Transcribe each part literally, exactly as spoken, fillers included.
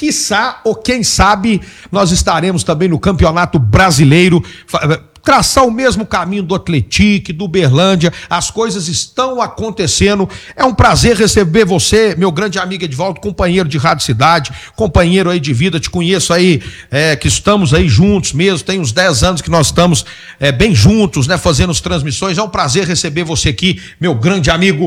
quiçá, ou quem sabe, nós estaremos também no Campeonato Brasileiro, traçar o mesmo caminho do Atlético, do Uberlândia. As coisas estão acontecendo. É um prazer receber você, meu grande amigo Edivaldo, companheiro de Rádio Cidade, companheiro aí de vida. Te conheço aí, é, que estamos aí juntos mesmo. Tem uns dez anos que nós estamos é, bem juntos, né, fazendo as transmissões. É um prazer receber você aqui, meu grande amigo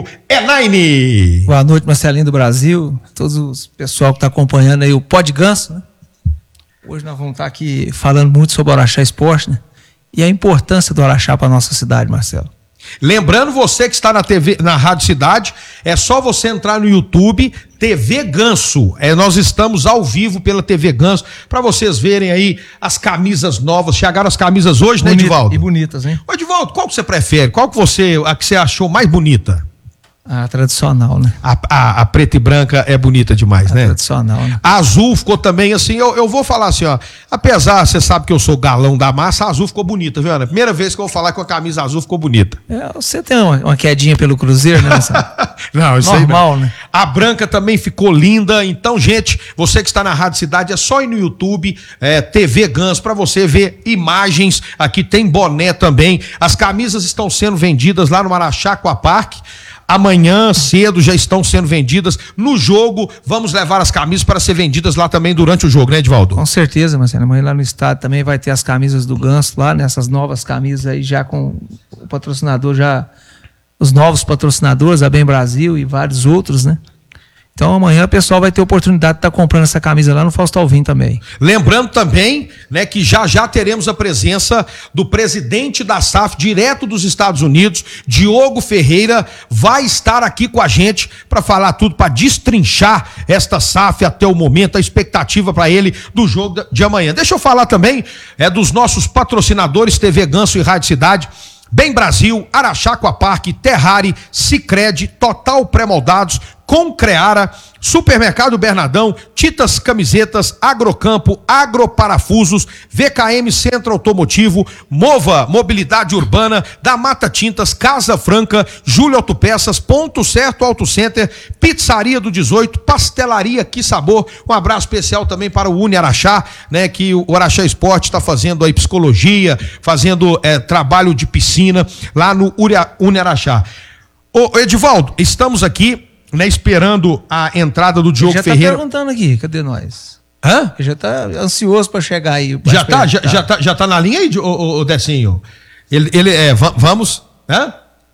Enaine. Boa noite, Marcelinho do Brasil, todos os pessoal que está acompanhando aí o Pod Ganso, né? Hoje nós vamos estar aqui falando muito sobre o Araxá Esporte, né? E a importância do Araxá para a nossa cidade, Marcelo. Lembrando, você que está na T V, na Rádio Cidade, é só você entrar no YouTube, T V Ganso. É, nós estamos ao vivo pela T V Ganso, para vocês verem aí as camisas novas. Chegaram as camisas hoje, Bonita, né, Edivaldo? E bonitas, hein? Ô, Edivaldo, qual que você prefere? Qual que você, a que você achou mais bonita? A tradicional, né? A, a, a preta e branca é bonita demais, a né? Tradicional, né? A azul ficou também assim, eu, eu vou falar assim, ó, apesar, você sabe que eu sou galão da massa, a azul ficou bonita, viu, Ana? Primeira vez que eu vou falar que a camisa azul ficou bonita. É, você tem uma, uma quedinha pelo Cruzeiro, né, Marcelo? Não, isso normal, aí, né? A branca também ficou linda. Então, gente, você que está na Rádio Cidade, é só ir no YouTube, é, T V Ganso, para você ver imagens. Aqui tem boné também. As camisas estão sendo vendidas lá no Araxá Aquapark. Amanhã cedo já estão sendo vendidas. No jogo, vamos levar as camisas para ser vendidas lá também durante o jogo, né, Edivaldo? Com certeza, Marcelo. Amanhã lá no estádio também vai ter as camisas do Ganso lá, nessas novas camisas aí, já com o patrocinador, já os novos patrocinadores, a Bem Brasil e vários outros, né? Então amanhã o pessoal vai ter oportunidade de estar comprando essa camisa lá no Fausto Alvim também. Lembrando também, né, que já já teremos a presença do presidente da S A F, direto dos Estados Unidos, Diogo Ferreira, vai estar aqui com a gente para falar tudo, para destrinchar esta S A F até o momento, a expectativa para ele do jogo de amanhã. Deixa eu falar também é dos nossos patrocinadores T V Ganso e Rádio Cidade. Bem Brasil, Araxá Aquapark, Terrari, Sicredi, Total Pré-Moldados, Concreara, Supermercado Bernadão, Titas Camisetas, Agrocampo, Agroparafusos, V K M Centro Automotivo, Mova Mobilidade Urbana, da Mata Tintas, Casa Franca, Júlio Autopeças, Ponto Certo Auto Center, Pizzaria do dezoito, Pastelaria Que Sabor. Um abraço especial também para o Uni Araxá, né, que o Araxá Esporte está fazendo aí psicologia, fazendo é, trabalho de piscina lá no Uni Araxá. Ô, Edivaldo, estamos aqui, né, esperando a entrada do Diogo já Ferreira. Já tá perguntando aqui, cadê nós? Hã? Já tá ansioso para chegar aí. Já tá, já, já tá, já tá na linha aí, o, o, o Decinho? Ele, ele é, vamos, hã?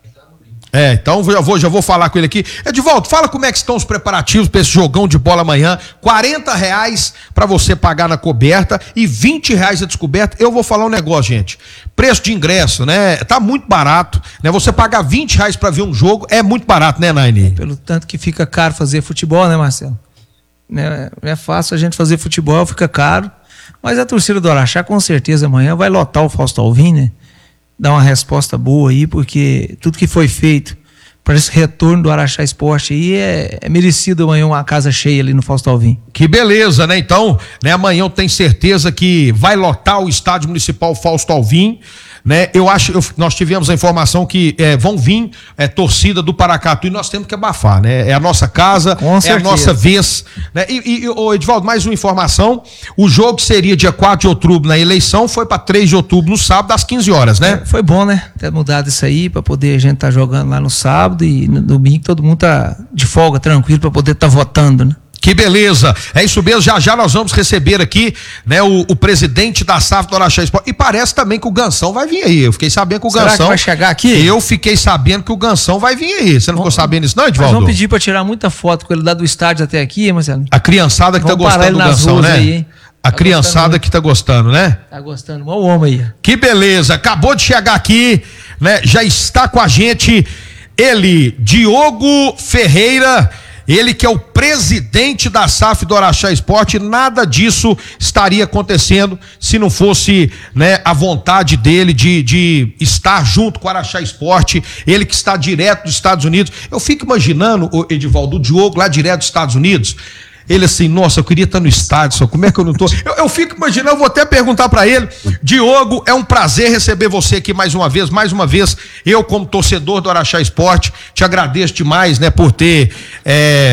É, então já vou, já vou falar com ele aqui. Edivaldo, fala como é que estão os preparativos para esse jogão de bola amanhã. quarenta reais para você pagar na coberta e vinte reais a descoberta. Eu vou falar um negócio, gente. Preço de ingresso, né? Tá muito barato, né? Você pagar vinte reais para ver um jogo é muito barato, né, Naine? Pelo tanto que fica caro fazer futebol, né, Marcelo? Não é fácil a gente fazer futebol, fica caro. Mas a torcida do Araxá, com certeza, amanhã vai lotar o Fausto Alvim, né? Dar uma resposta boa aí, porque tudo que foi feito para esse retorno do Araxá Esporte aí é, é merecido amanhã uma casa cheia ali no Fausto Alvim. Que beleza, né? Então, né, amanhã eu tenho certeza que vai lotar o Estádio Municipal Fausto Alvim, né? Eu acho, eu, nós tivemos a informação que é, vão vir é, torcida do Paracatu e nós temos que abafar, né? É a nossa casa, com é certeza. A nossa vez, né? E, e ô, Edivaldo, mais uma informação, o jogo que seria dia quatro de outubro na eleição foi para três de outubro no sábado às quinze horas, né? É, foi bom, né? Ter mudado isso aí para poder a gente estar tá jogando lá no sábado e no domingo todo mundo tá de folga, tranquilo, para poder estar tá votando, né? Que beleza, é isso mesmo, já já nós vamos receber aqui, né, o, o presidente da S A F do Araxá Esporte, e parece também que o Gansão vai vir aí, eu fiquei sabendo que o Será Gansão... que vai chegar aqui? Eu fiquei sabendo que o Gansão vai vir aí, você não ficou sabendo isso não, Edivaldo? Nós vamos pedir para tirar muita foto com ele lá do estádio até aqui, Marcelo. A criançada que tá gostando do Gansão, né? Aí, a tá criançada que tá gostando, né? Tá gostando, igual o homem aí. Que beleza, acabou de chegar aqui, né, já está com a gente ele, Diogo Ferreira, ele que é o presidente da S A F do Araxá Esporte. Nada disso estaria acontecendo se não fosse, né, a vontade dele de, de estar junto com o Araxá Esporte, ele que está direto dos Estados Unidos. Eu fico imaginando, o Edivaldo, o Diogo lá direto dos Estados Unidos, ele assim, nossa, eu queria estar no estádio, só como é que eu não tô? Eu, eu fico imaginando, eu vou até perguntar para ele. Diogo, é um prazer receber você aqui mais uma vez, mais uma vez, eu como torcedor do Araxá Esporte, te agradeço demais, né, por ter é,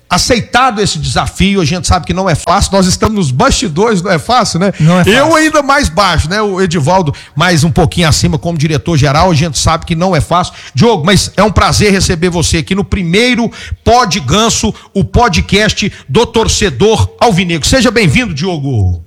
aceitado esse desafio, a gente sabe que não é fácil, nós estamos nos bastidores, não é fácil, né? Não é fácil. Eu ainda mais baixo, né? O Edivaldo mais um pouquinho acima como diretor-geral, a gente sabe que não é fácil. Diogo, mas é um prazer receber você aqui no primeiro Pod Ganso, o podcast do torcedor alvinegro. Seja bem-vindo, Diogo.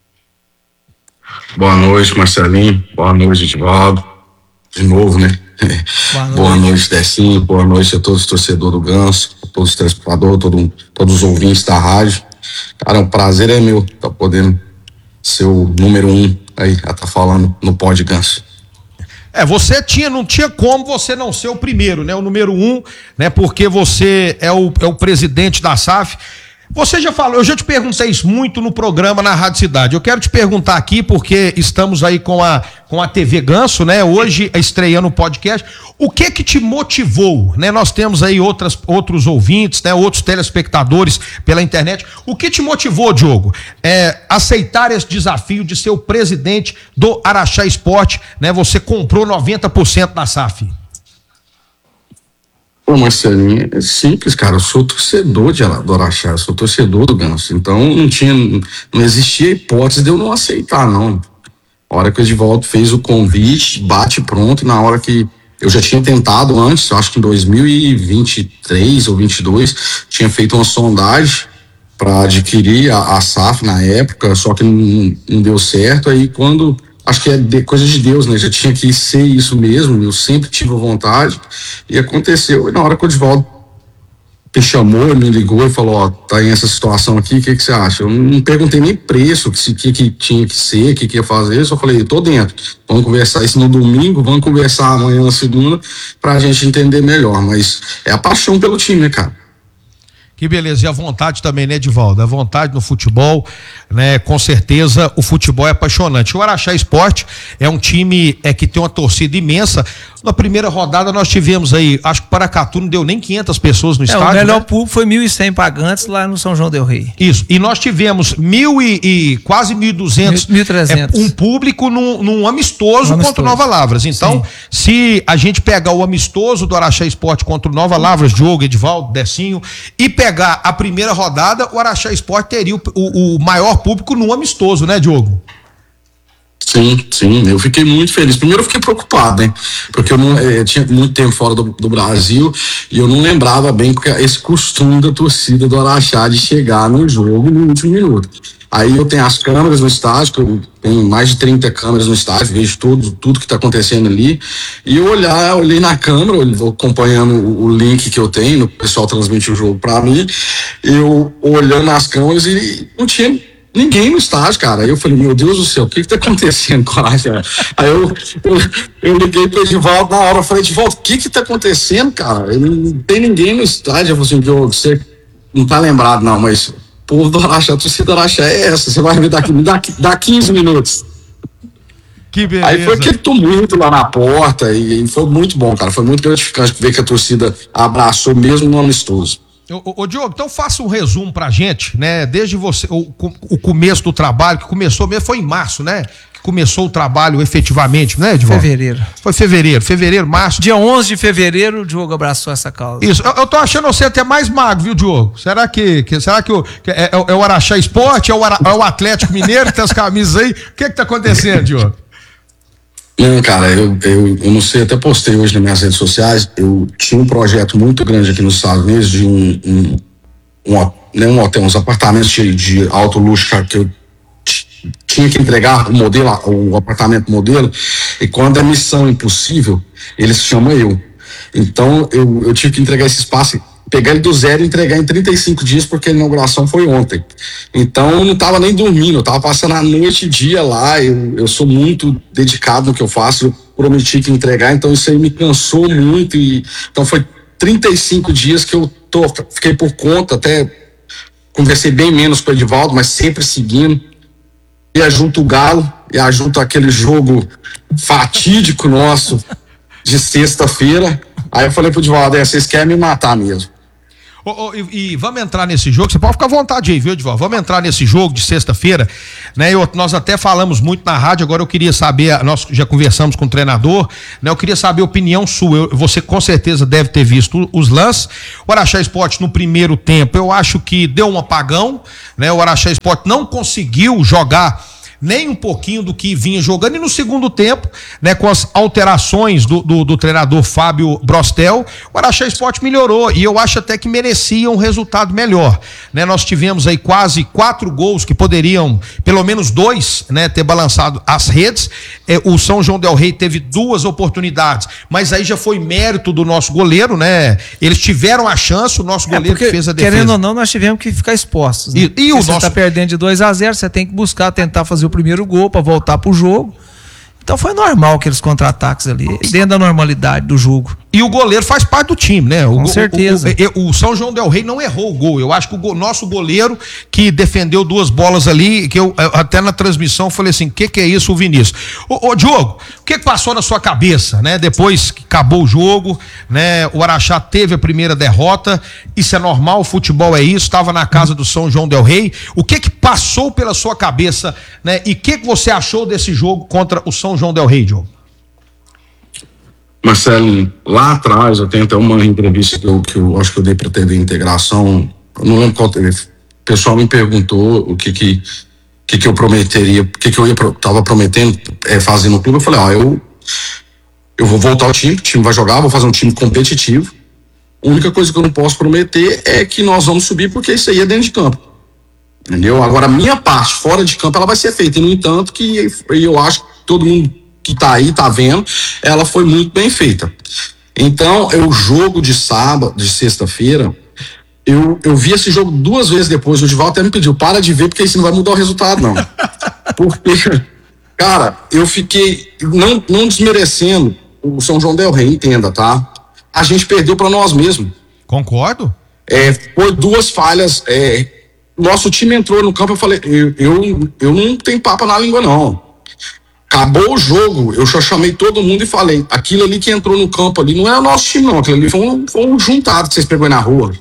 Boa noite, Marcelinho. Boa noite, Edivaldo. De novo, né? Boa noite, boa noite Decinho. Boa noite a todos os torcedores do Ganso, a todos os telespectadores, todo, todos os ouvintes da rádio. Cara, é um prazer é meu estar tá podendo ser o número um aí, a tá falando no Pod Ganso. É, você tinha, não tinha como você não ser o primeiro, né? O número um, né? Porque você é o, é o presidente da S A F. Você já falou, eu já te perguntei isso muito no programa na Rádio Cidade. Eu quero te perguntar aqui, porque estamos aí com a, com a T V Ganso, né? Hoje estreando o podcast. O que que te motivou, né? Nós temos aí outras, outros ouvintes, né? Outros telespectadores pela internet. O que te motivou, Diogo? É, aceitar esse desafio de ser o presidente do Araxá Esporte, né? Você comprou noventa por cento da S A F. Pô, Marcelinho, é simples, cara. Eu sou torcedor de, do Araxá, eu sou torcedor do Ganso. Então não tinha, não existia hipótese de eu não aceitar, não. A hora que o Edivaldo fez o convite, bate pronto, na hora que eu já tinha tentado antes, eu acho que em dois mil e vinte e três ou vinte e dois, tinha feito uma sondagem para adquirir a, a S A F na época, só que não, não deu certo. Aí quando, acho que é de, coisa de Deus, né? Já tinha que ser isso mesmo, eu sempre tive vontade, e aconteceu. E na hora que o Edivaldo me chamou, me ligou e falou, ó, tá em essa situação aqui, o que que você acha? Eu não perguntei nem preço, o que, que, que tinha que ser, o que que ia fazer, eu só falei, tô dentro, vamos conversar isso no domingo, vamos conversar amanhã na segunda, pra gente entender melhor, mas é a paixão pelo time, né, cara? Que beleza, e a vontade também, né, Edivaldo? A vontade no futebol, né? Com certeza o futebol é apaixonante. O Araxá Esporte é um time é, que tem uma torcida imensa. Na primeira rodada nós tivemos aí, acho que o Paracatu não deu nem quinhentas pessoas no é, estádio. O melhor né? público foi mil e cem pagantes lá no São João del Rei. Isso, e nós tivemos mil e, e quase mil e duzentos, mil e trezentos. É, um público num, num amistoso, um amistoso contra o Nova Lavras. Então, sim, se a gente pegar o amistoso do Araxá Esporte contra o Nova Lavras, Diogo, Edivaldo, Decinho, e pegar a primeira rodada, o Araxá Esporte teria o, o, o maior público num amistoso, né, Diogo? Sim, sim, eu fiquei muito feliz. Primeiro eu fiquei preocupado, né? Porque eu não eu tinha muito tempo fora do, do Brasil e eu não lembrava bem esse costume da torcida do Araxá de chegar no jogo no último minuto. Aí eu tenho as câmeras no estádio, que eu tenho mais de trinta câmeras no estádio, vejo tudo, tudo que está acontecendo ali. E eu olhar, olhei na câmera, acompanhando o, o link que eu tenho, o pessoal transmite o jogo para mim, eu olhando nas câmeras e não tinha ninguém no estádio, cara. Aí eu falei, meu Deus do céu, o que que tá acontecendo com a Araxá? Aí eu, eu, eu liguei pro Edivaldo na hora, eu falei, Edivaldo, o que que tá acontecendo, cara? Não tem ninguém no estádio. Eu falei assim, Diogo, você não tá lembrado não, mas o povo do Araxá, a torcida do Araxá é essa, você vai ver daqui, daqui, daqui quinze minutos. Que beleza. Aí foi aquele tumulto lá na porta e, e foi muito bom, cara, foi muito gratificante ver que a torcida abraçou mesmo no amistoso. Ô, ô, Diogo, então faça um resumo pra gente, né? Desde você, o, o começo do trabalho, que começou mesmo, foi em março, né? Que começou o trabalho efetivamente, né, Edivaldo? Fevereiro. Foi fevereiro, fevereiro, março. Dia onze de fevereiro, o Diogo abraçou essa causa. Isso, eu, eu tô achando você até mais magro, viu, Diogo? Será que, que, será que, o, que é, é o Araxá Esporte, é o, Ara, é o Atlético Mineiro que tem as camisas aí? O que que tá acontecendo, Diogo? Não, cara, eu, eu, eu não sei, até postei hoje nas minhas redes sociais, eu tinha um projeto muito grande aqui nos Estados Unidos de um, um, um, né, um hotel, uns apartamentos de, de alto luxo, cara, que eu t- tinha que entregar o modelo, o apartamento modelo, e quando é missão impossível, eles chamam eu. Então, eu, eu tive que entregar esse espaço, pegar ele do zero e entregar em trinta e cinco dias, porque a inauguração foi ontem. Então eu não estava nem dormindo, eu estava passando a noite e dia lá, eu, eu sou muito dedicado no que eu faço, eu prometi que entregar, então isso aí me cansou muito, e então foi trinta e cinco dias que eu tô, fiquei por conta, até conversei bem menos com o Edivaldo, mas sempre seguindo, e ajunto o Galo, e ajunto aquele jogo fatídico nosso de sexta-feira. Aí eu falei pro Edivaldo, é, vocês querem me matar mesmo. Oh, oh, e, e vamos entrar nesse jogo, você pode ficar à vontade aí, viu, Edivaldo? Vamos entrar nesse jogo de sexta-feira, né? Eu, nós até falamos muito na rádio, agora eu queria saber, nós já conversamos com o treinador, né? Eu queria saber a opinião sua, eu, você com certeza deve ter visto os lances. O Araxá Sport no primeiro tempo, eu acho que deu um apagão, né? O Araxá Sport não conseguiu jogar nem um pouquinho do que vinha jogando, e no segundo tempo, né, com as alterações do, do, do treinador Fábio Brostel, o Araxá Sport melhorou, e eu acho até que merecia um resultado melhor, né? Nós tivemos aí quase quatro gols que poderiam, pelo menos dois, né, ter balançado as redes. É, o São João del Rei teve duas oportunidades, mas aí já foi mérito do nosso goleiro, né? Eles tiveram a chance, o nosso goleiro é porque, que fez a defesa. Querendo ou não, nós tivemos que ficar expostos, né? E, e o você nosso... tá perdendo de dois a zero, você tem que buscar, tentar fazer o primeiro gol para voltar pro jogo. Então foi normal aqueles contra-ataques ali, dentro da normalidade do jogo. E o goleiro faz parte do time, né? O, Com certeza. O, o, o São João del Rei não errou o gol. Eu acho que o go, nosso goleiro que defendeu duas bolas ali, que eu até na transmissão falei assim, o que que é isso, o Vinícius? Ô, ô Diogo, o que que passou na sua cabeça, né? Depois que acabou o jogo, né? O Araxá teve a primeira derrota, isso é normal, o futebol é isso, estava na casa do São João del Rei. O que que passou pela sua cabeça, né? E o que que você achou desse jogo contra o São João del Rei, Diogo? Marcelo, lá atrás, eu tenho até uma entrevista que eu, que eu acho que eu dei para T V Integração, eu não lembro qual T V, o pessoal me perguntou o que que, que, que eu prometeria, o que que eu ia, tava prometendo é, fazer no clube. Eu falei, ó, eu, eu vou voltar ao time, o time vai jogar, vou fazer um time competitivo. A única coisa que eu não posso prometer é que nós vamos subir, porque isso aí é dentro de campo. Entendeu? Agora, a minha parte, fora de campo, ela vai ser feita. E, no entanto, que eu acho que todo mundo que tá aí, tá vendo, ela foi muito bem feita. Então, o jogo de sábado, de sexta-feira, eu, eu vi esse jogo duas vezes depois. O Edivaldo até me pediu, para de ver, porque isso não vai mudar o resultado, não. Porque, cara, eu fiquei, não, não desmerecendo o São João del Rei, entenda, tá? A gente perdeu para nós mesmos. Concordo. É, foi duas falhas. É, nosso time entrou no campo, eu falei, eu, eu, eu não tenho papo na língua, não. Acabou o jogo, eu já chamei todo mundo e falei, aquilo ali que entrou no campo ali não é o nosso time, não. Aquilo ali foi um, foi um juntado que vocês pegou aí na rua.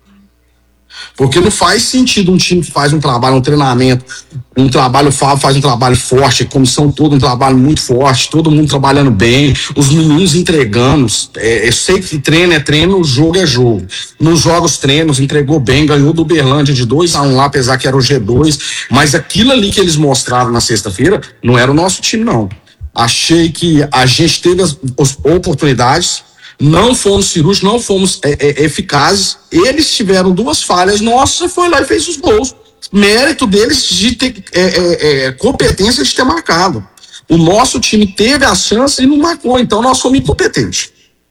Porque não faz sentido um time que faz um trabalho, um treinamento, um trabalho, faz um trabalho forte, a comissão toda um trabalho muito forte, todo mundo trabalhando bem, os meninos entregando. É, eu sei que treino é treino, jogo é jogo. Nos jogos treinos, entregou bem, ganhou do Uberlândia de dois a um lá, apesar que era o G dois, mas aquilo ali que eles mostraram na sexta-feira não era o nosso time, não. Achei que a gente teve as, as oportunidades, não fomos cirúrgicos, não fomos é, é, eficazes. Eles tiveram duas falhas, nossa, foi lá e fez os gols. Mérito deles de ter é, é, é, competência de ter marcado. O nosso time teve a chance e não marcou, então nós fomos incompetentes.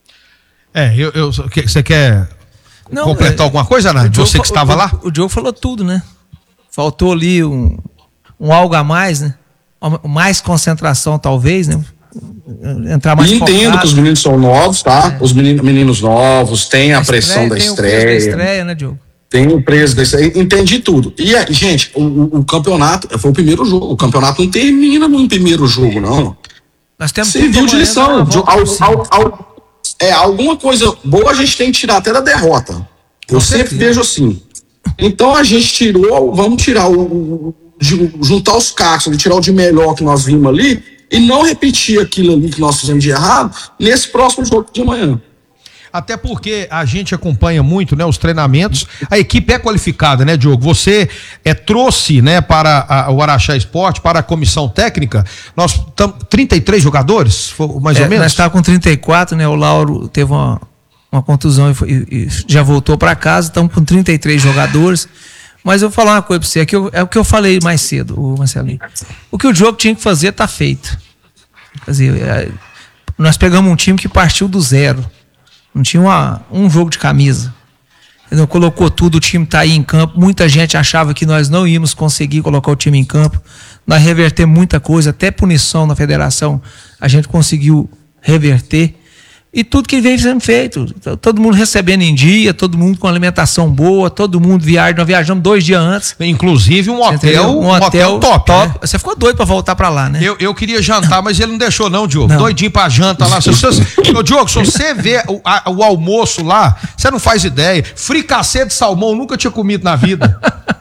É, eu, eu, você quer não, completar é, alguma coisa, Nádia? Você que estava o, lá? O, o Diogo falou tudo, né? Faltou ali um, um algo a mais, né? Mais concentração, talvez, né? Entrar mais Entendo focado. Que os meninos são novos, tá? É. Os meninos, meninos novos, tem a, a pressão estreia, da estreia. Tem o peso da estreia, né, Diogo? Tem o preço da estreia. Entendi tudo. E, gente, o, o, o campeonato foi o primeiro jogo. O campeonato não termina no primeiro jogo, não. Nós temos Você viu de lição. Al, al, al, é, alguma coisa boa a gente tem que tirar até da derrota. Eu Com sempre certeza. Vejo assim. Então a gente tirou, vamos tirar o. o juntar os cacos, tirar o de melhor que nós vimos ali. E não repetir aquilo ali que nós fizemos de errado nesse próximo jogo de amanhã. Até porque a gente acompanha muito, né, os treinamentos. A equipe é qualificada, né, Diogo? Você é, trouxe, né, para a, o Araxá Sport, para a comissão técnica, nós estamos trinta e três jogadores, mais é, ou menos? Nós estávamos com trinta e quatro, né? O Lauro teve uma, uma contusão e, foi, e já voltou para casa. Estamos com trinta e três jogadores. Mas eu vou falar uma coisa para você, é, que eu, é o que eu falei mais cedo, o Marcelinho. O que o Diogo tinha que fazer está feito. Quer dizer, é, nós pegamos um time que partiu do zero. Não tinha uma, um jogo de camisa. Entendeu? Colocou tudo, o time está aí em campo. Muita gente achava que nós não íamos conseguir colocar o time em campo. Nós revertemos muita coisa, até punição na federação a gente conseguiu reverter. E tudo que vem sendo feito, todo mundo recebendo em dia, todo mundo com alimentação boa, todo mundo viaja, nós viajamos dois dias antes. Inclusive um hotel, um hotel, um hotel top. top. Né? Você ficou doido pra voltar pra lá, né? Eu, eu queria jantar, mas ele não deixou não, Diogo. Não. Doidinho pra janta lá. Se, se, ô, Diogo, se você vê o, a, o almoço lá, você não faz ideia. Fricassê de salmão, nunca tinha comido na vida.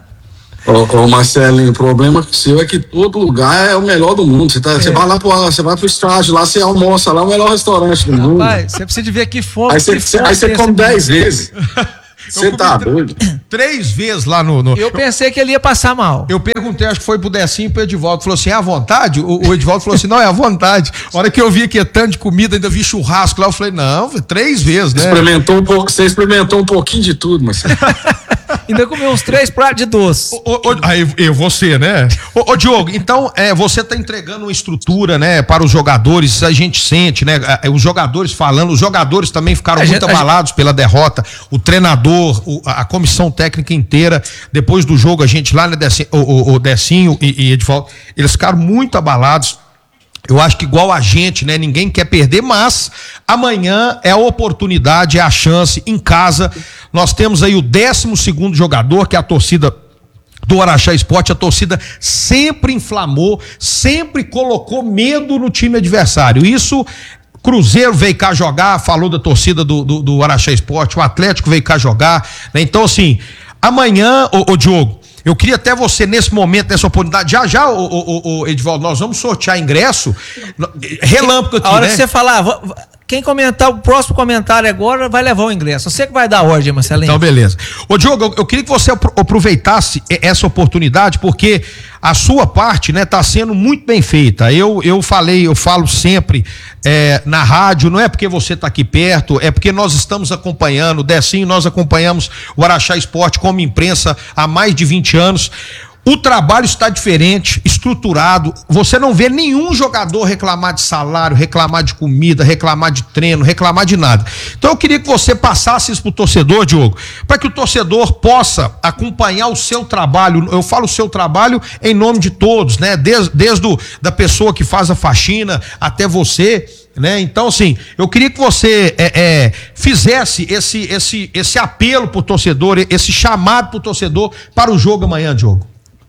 Ô, ô Marcelinho, o problema seu é que todo lugar é o melhor do mundo. Você, tá, é. você vai lá pro, você vai pro estádio, lá você almoça, lá é o melhor restaurante do mundo. Rapaz, você precisa de ver que fome. Aí você, você, aí você come dez vezes. Você tá doido? Três vezes lá no, no. Eu pensei que ele ia passar mal. Eu perguntei, acho que foi pro Decinho e pro Edivaldo. Falou assim: é à vontade? O, o Edivaldo falou assim: não, é à vontade. A hora que eu vi que é tanto de comida, ainda vi churrasco lá, eu falei: não, três vezes, né? Experimentou um pouco, você experimentou um pouquinho de tudo, mas. Ainda comeu uns três pratos de doce. Ô, ô, aí eu, você, né? Ô, ô Diogo, então é, você tá entregando uma estrutura, né, para os jogadores, a gente sente, né? Os jogadores falando, os jogadores também ficaram a muito gente, abalados gente... pela derrota, o treinador, o, a comissão técnica inteira, depois do jogo, a gente lá, né, Decinho, o, o, o Decinho e, e Edivaldo, eles ficaram muito abalados. Eu acho que igual a gente, né? Ninguém quer perder, mas amanhã é a oportunidade, é a chance em casa. Nós temos aí o décimo segundo jogador, que é a torcida do Araxá Esporte. A torcida sempre inflamou, sempre colocou medo no time adversário. Isso, Cruzeiro veio cá jogar, falou da torcida do, do, do Araxá Esporte, o Atlético veio cá jogar, né? Então, assim, amanhã, ô, ô Diogo, eu queria até você, nesse momento, nessa oportunidade, já já, o, o, o Edivaldo, nós vamos sortear ingresso, relâmpago aqui, a hora né? que você falar, quem comentar o próximo comentário agora vai levar o ingresso. Você que vai dar a ordem, Marcelinho. Então, beleza. Ô, Diogo, eu queria que você aproveitasse essa oportunidade, porque a sua parte, né, tá sendo muito bem feita. Eu, eu falei, eu falo sempre é, na rádio, não é porque você tá aqui perto, é porque nós estamos acompanhando, o Decinho, nós acompanhamos o Araxá Esporte como imprensa há mais de vinte anos. O trabalho está diferente, estruturado. Você não vê nenhum jogador reclamar de salário, reclamar de comida, reclamar de treino, reclamar de nada. Então eu queria que você passasse isso pro torcedor, Diogo, para que o torcedor possa acompanhar o seu trabalho. Eu falo o seu trabalho em nome de todos, né? Desde, desde o, da pessoa que faz a faxina até você, né? Então, assim, eu queria que você é, é, fizesse esse, esse, esse apelo pro torcedor, esse chamado pro torcedor para o jogo amanhã, Diogo.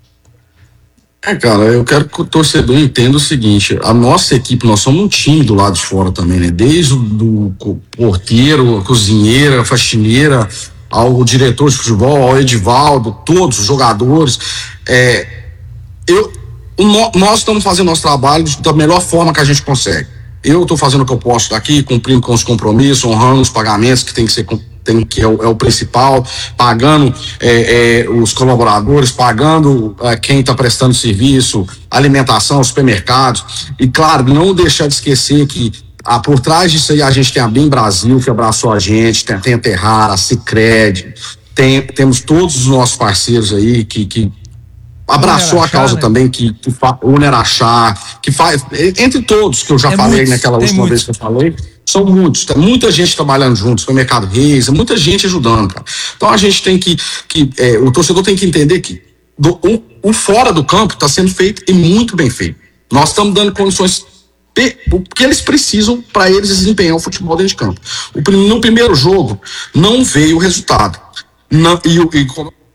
É, cara, eu quero que o torcedor entenda o seguinte: a nossa equipe, nós somos um time do lado de fora também, né? Desde o do porteiro, a cozinheira, a faxineira, ao diretor de futebol, ao Edivaldo, todos os jogadores. É, eu, o, nós estamos fazendo nosso trabalho da melhor forma que a gente consegue. Eu estou fazendo o que eu posso daqui, cumprindo com os compromissos, honrando os pagamentos que tem que ser tem que é o, é o principal, pagando é, é, os colaboradores, pagando é, quem está prestando serviço, alimentação, supermercados. E claro, não deixar de esquecer que ah, por trás disso aí a gente tem a Bem Brasil, que abraçou a gente, tem, tem a Terrar, a Sicredi, tem, temos todos os nossos parceiros aí que, que abraçou a causa, né? Também, que, que fa, o Uneraxá, que faz, entre todos que eu já é falei muitos, naquela última muitos. vez que eu falei, são muitos, tem muita gente trabalhando junto, Supermercado Reis, muita gente ajudando, cara. Então a gente tem que, que é, o torcedor tem que entender que do, o, o fora do campo está sendo feito e muito bem feito. Nós estamos dando condições o que eles precisam para eles desempenhar o futebol dentro de campo. O, no primeiro jogo não veio o resultado. Não, e, e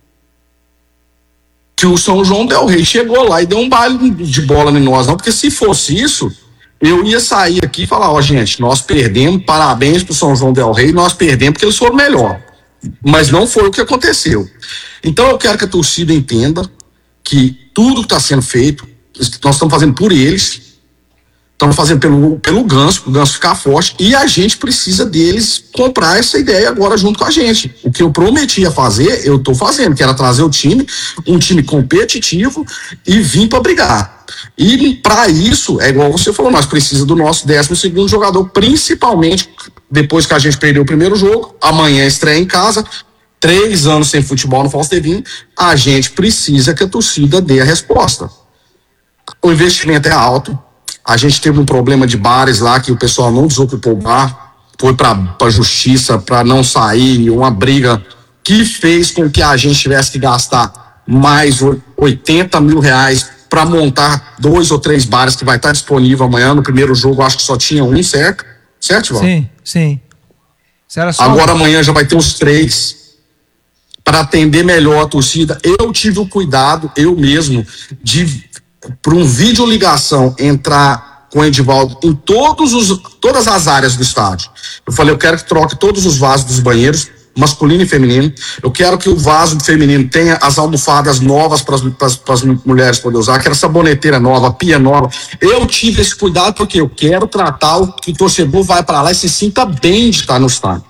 que o São João del Rei chegou lá e deu um baile de bola em nós, não, porque se fosse isso, eu ia sair aqui e falar, ó, oh, gente, nós perdemos, parabéns pro São João del Rei, nós perdemos porque eles foram melhor. Mas não foi o que aconteceu. Então eu quero que a torcida entenda que tudo que está sendo feito, nós estamos fazendo por eles, estamos fazendo pelo, pelo Ganso, para o Ganso ficar forte, e a gente precisa deles comprar essa ideia agora junto com a gente. O que eu prometi a fazer, eu estou fazendo, que era trazer o time, um time competitivo e vir para brigar. E para isso, é igual você falou, nós precisamos do nosso décimo segundo jogador, principalmente depois que a gente perdeu o primeiro jogo, amanhã estreia em casa, três anos sem futebol no Fausto Devin, a gente precisa que a torcida dê a resposta. O investimento é alto, a gente teve um problema de bares lá que o pessoal não desocupou o bar, foi para a justiça para não sair, uma briga que fez com que a gente tivesse que gastar mais oitenta mil reais para montar dois ou três bares que vai estar disponível amanhã. No primeiro jogo acho que só tinha um, certo? Certo, Val? Sim, sim. Era só Agora amanhã já vai ter os três para atender melhor a torcida. Eu tive o cuidado, eu mesmo, de, por um vídeo ligação, entrar com o Edivaldo em todos os, todas as áreas do estádio. Eu falei, eu quero que troque todos os vasos dos banheiros, masculino e feminino. Eu quero que o vaso feminino tenha as almofadas novas para as mulheres poderem usar, quero saboneteira nova, pia nova. Eu tive esse cuidado porque eu quero tratar o que o torcedor vai para lá e se sinta bem de estar no estádio.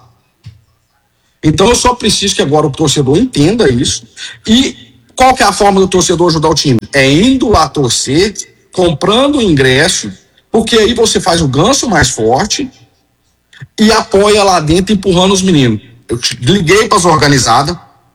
Então eu só preciso que agora o torcedor entenda isso. E qual que é a forma do torcedor ajudar o time? É indo lá torcer, comprando o ingresso, porque aí você faz o ganso mais forte e apoia lá dentro, empurrando os meninos. Eu liguei para as organizadas,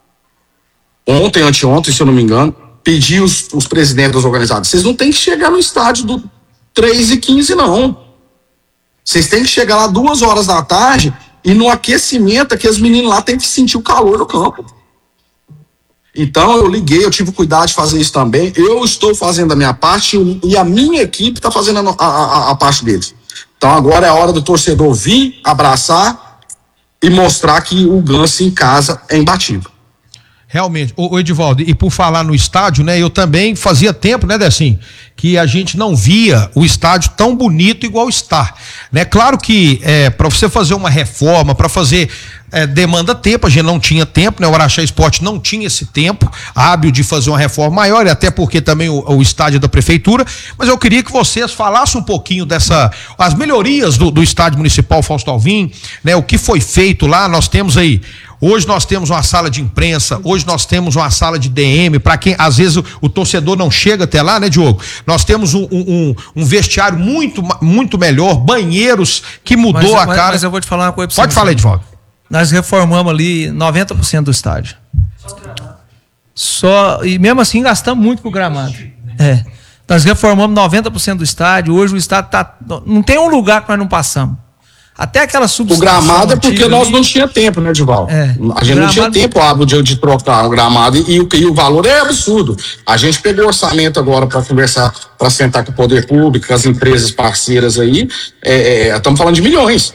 ontem, anteontem, se eu não me engano, pedi os, os presidentes das organizadas, vocês não tem que chegar no estádio do três e quinze, não. Vocês têm que chegar lá duas horas da tarde e no aquecimento, que os meninos lá têm que sentir o calor do campo. Então eu liguei, eu tive cuidado de fazer isso também. Eu estou fazendo a minha parte e a minha equipe está fazendo a, a, a parte deles. Então agora é a hora do torcedor vir, abraçar e mostrar que o Ganso em casa é imbatível. Realmente, o Edivaldo, e por falar no estádio, né, eu também fazia tempo, né, Decinho, que a gente não via o estádio tão bonito igual está, né? Claro que é, para você fazer uma reforma, para fazer é, demanda tempo, a gente não tinha tempo, né? O Araxá Esporte não tinha esse tempo hábil de fazer uma reforma maior, e até porque também o, o estádio é da prefeitura, mas eu queria que vocês falassem um pouquinho dessa, as melhorias do, do estádio municipal Fausto Alvim, né? O que foi feito lá, nós temos aí. Hoje nós temos uma sala de imprensa, hoje nós temos uma sala de D M, para quem às vezes o, o torcedor não chega até lá, né, Diogo? Nós temos um, um, um vestiário muito, muito melhor, banheiros que mudou mas, a mas, cara. Mas eu vou te falar uma coisa pra você. Pode falar, Edivaldo. Nós reformamos ali noventa por cento do estádio. Só, e mesmo assim gastamos muito com o gramado. É. Nós reformamos noventa por cento do estádio, hoje o estádio tá, não tem um lugar que nós não passamos. Até aquela substituição. O gramado é porque nós ali não tinha tempo, né, Edivaldo? É, a gente não tinha tempo hábil de, de trocar o gramado e, e, e o valor é absurdo. A gente pegou orçamento agora para conversar, para sentar com o poder público, com as empresas parceiras aí, estamos é, falando de milhões.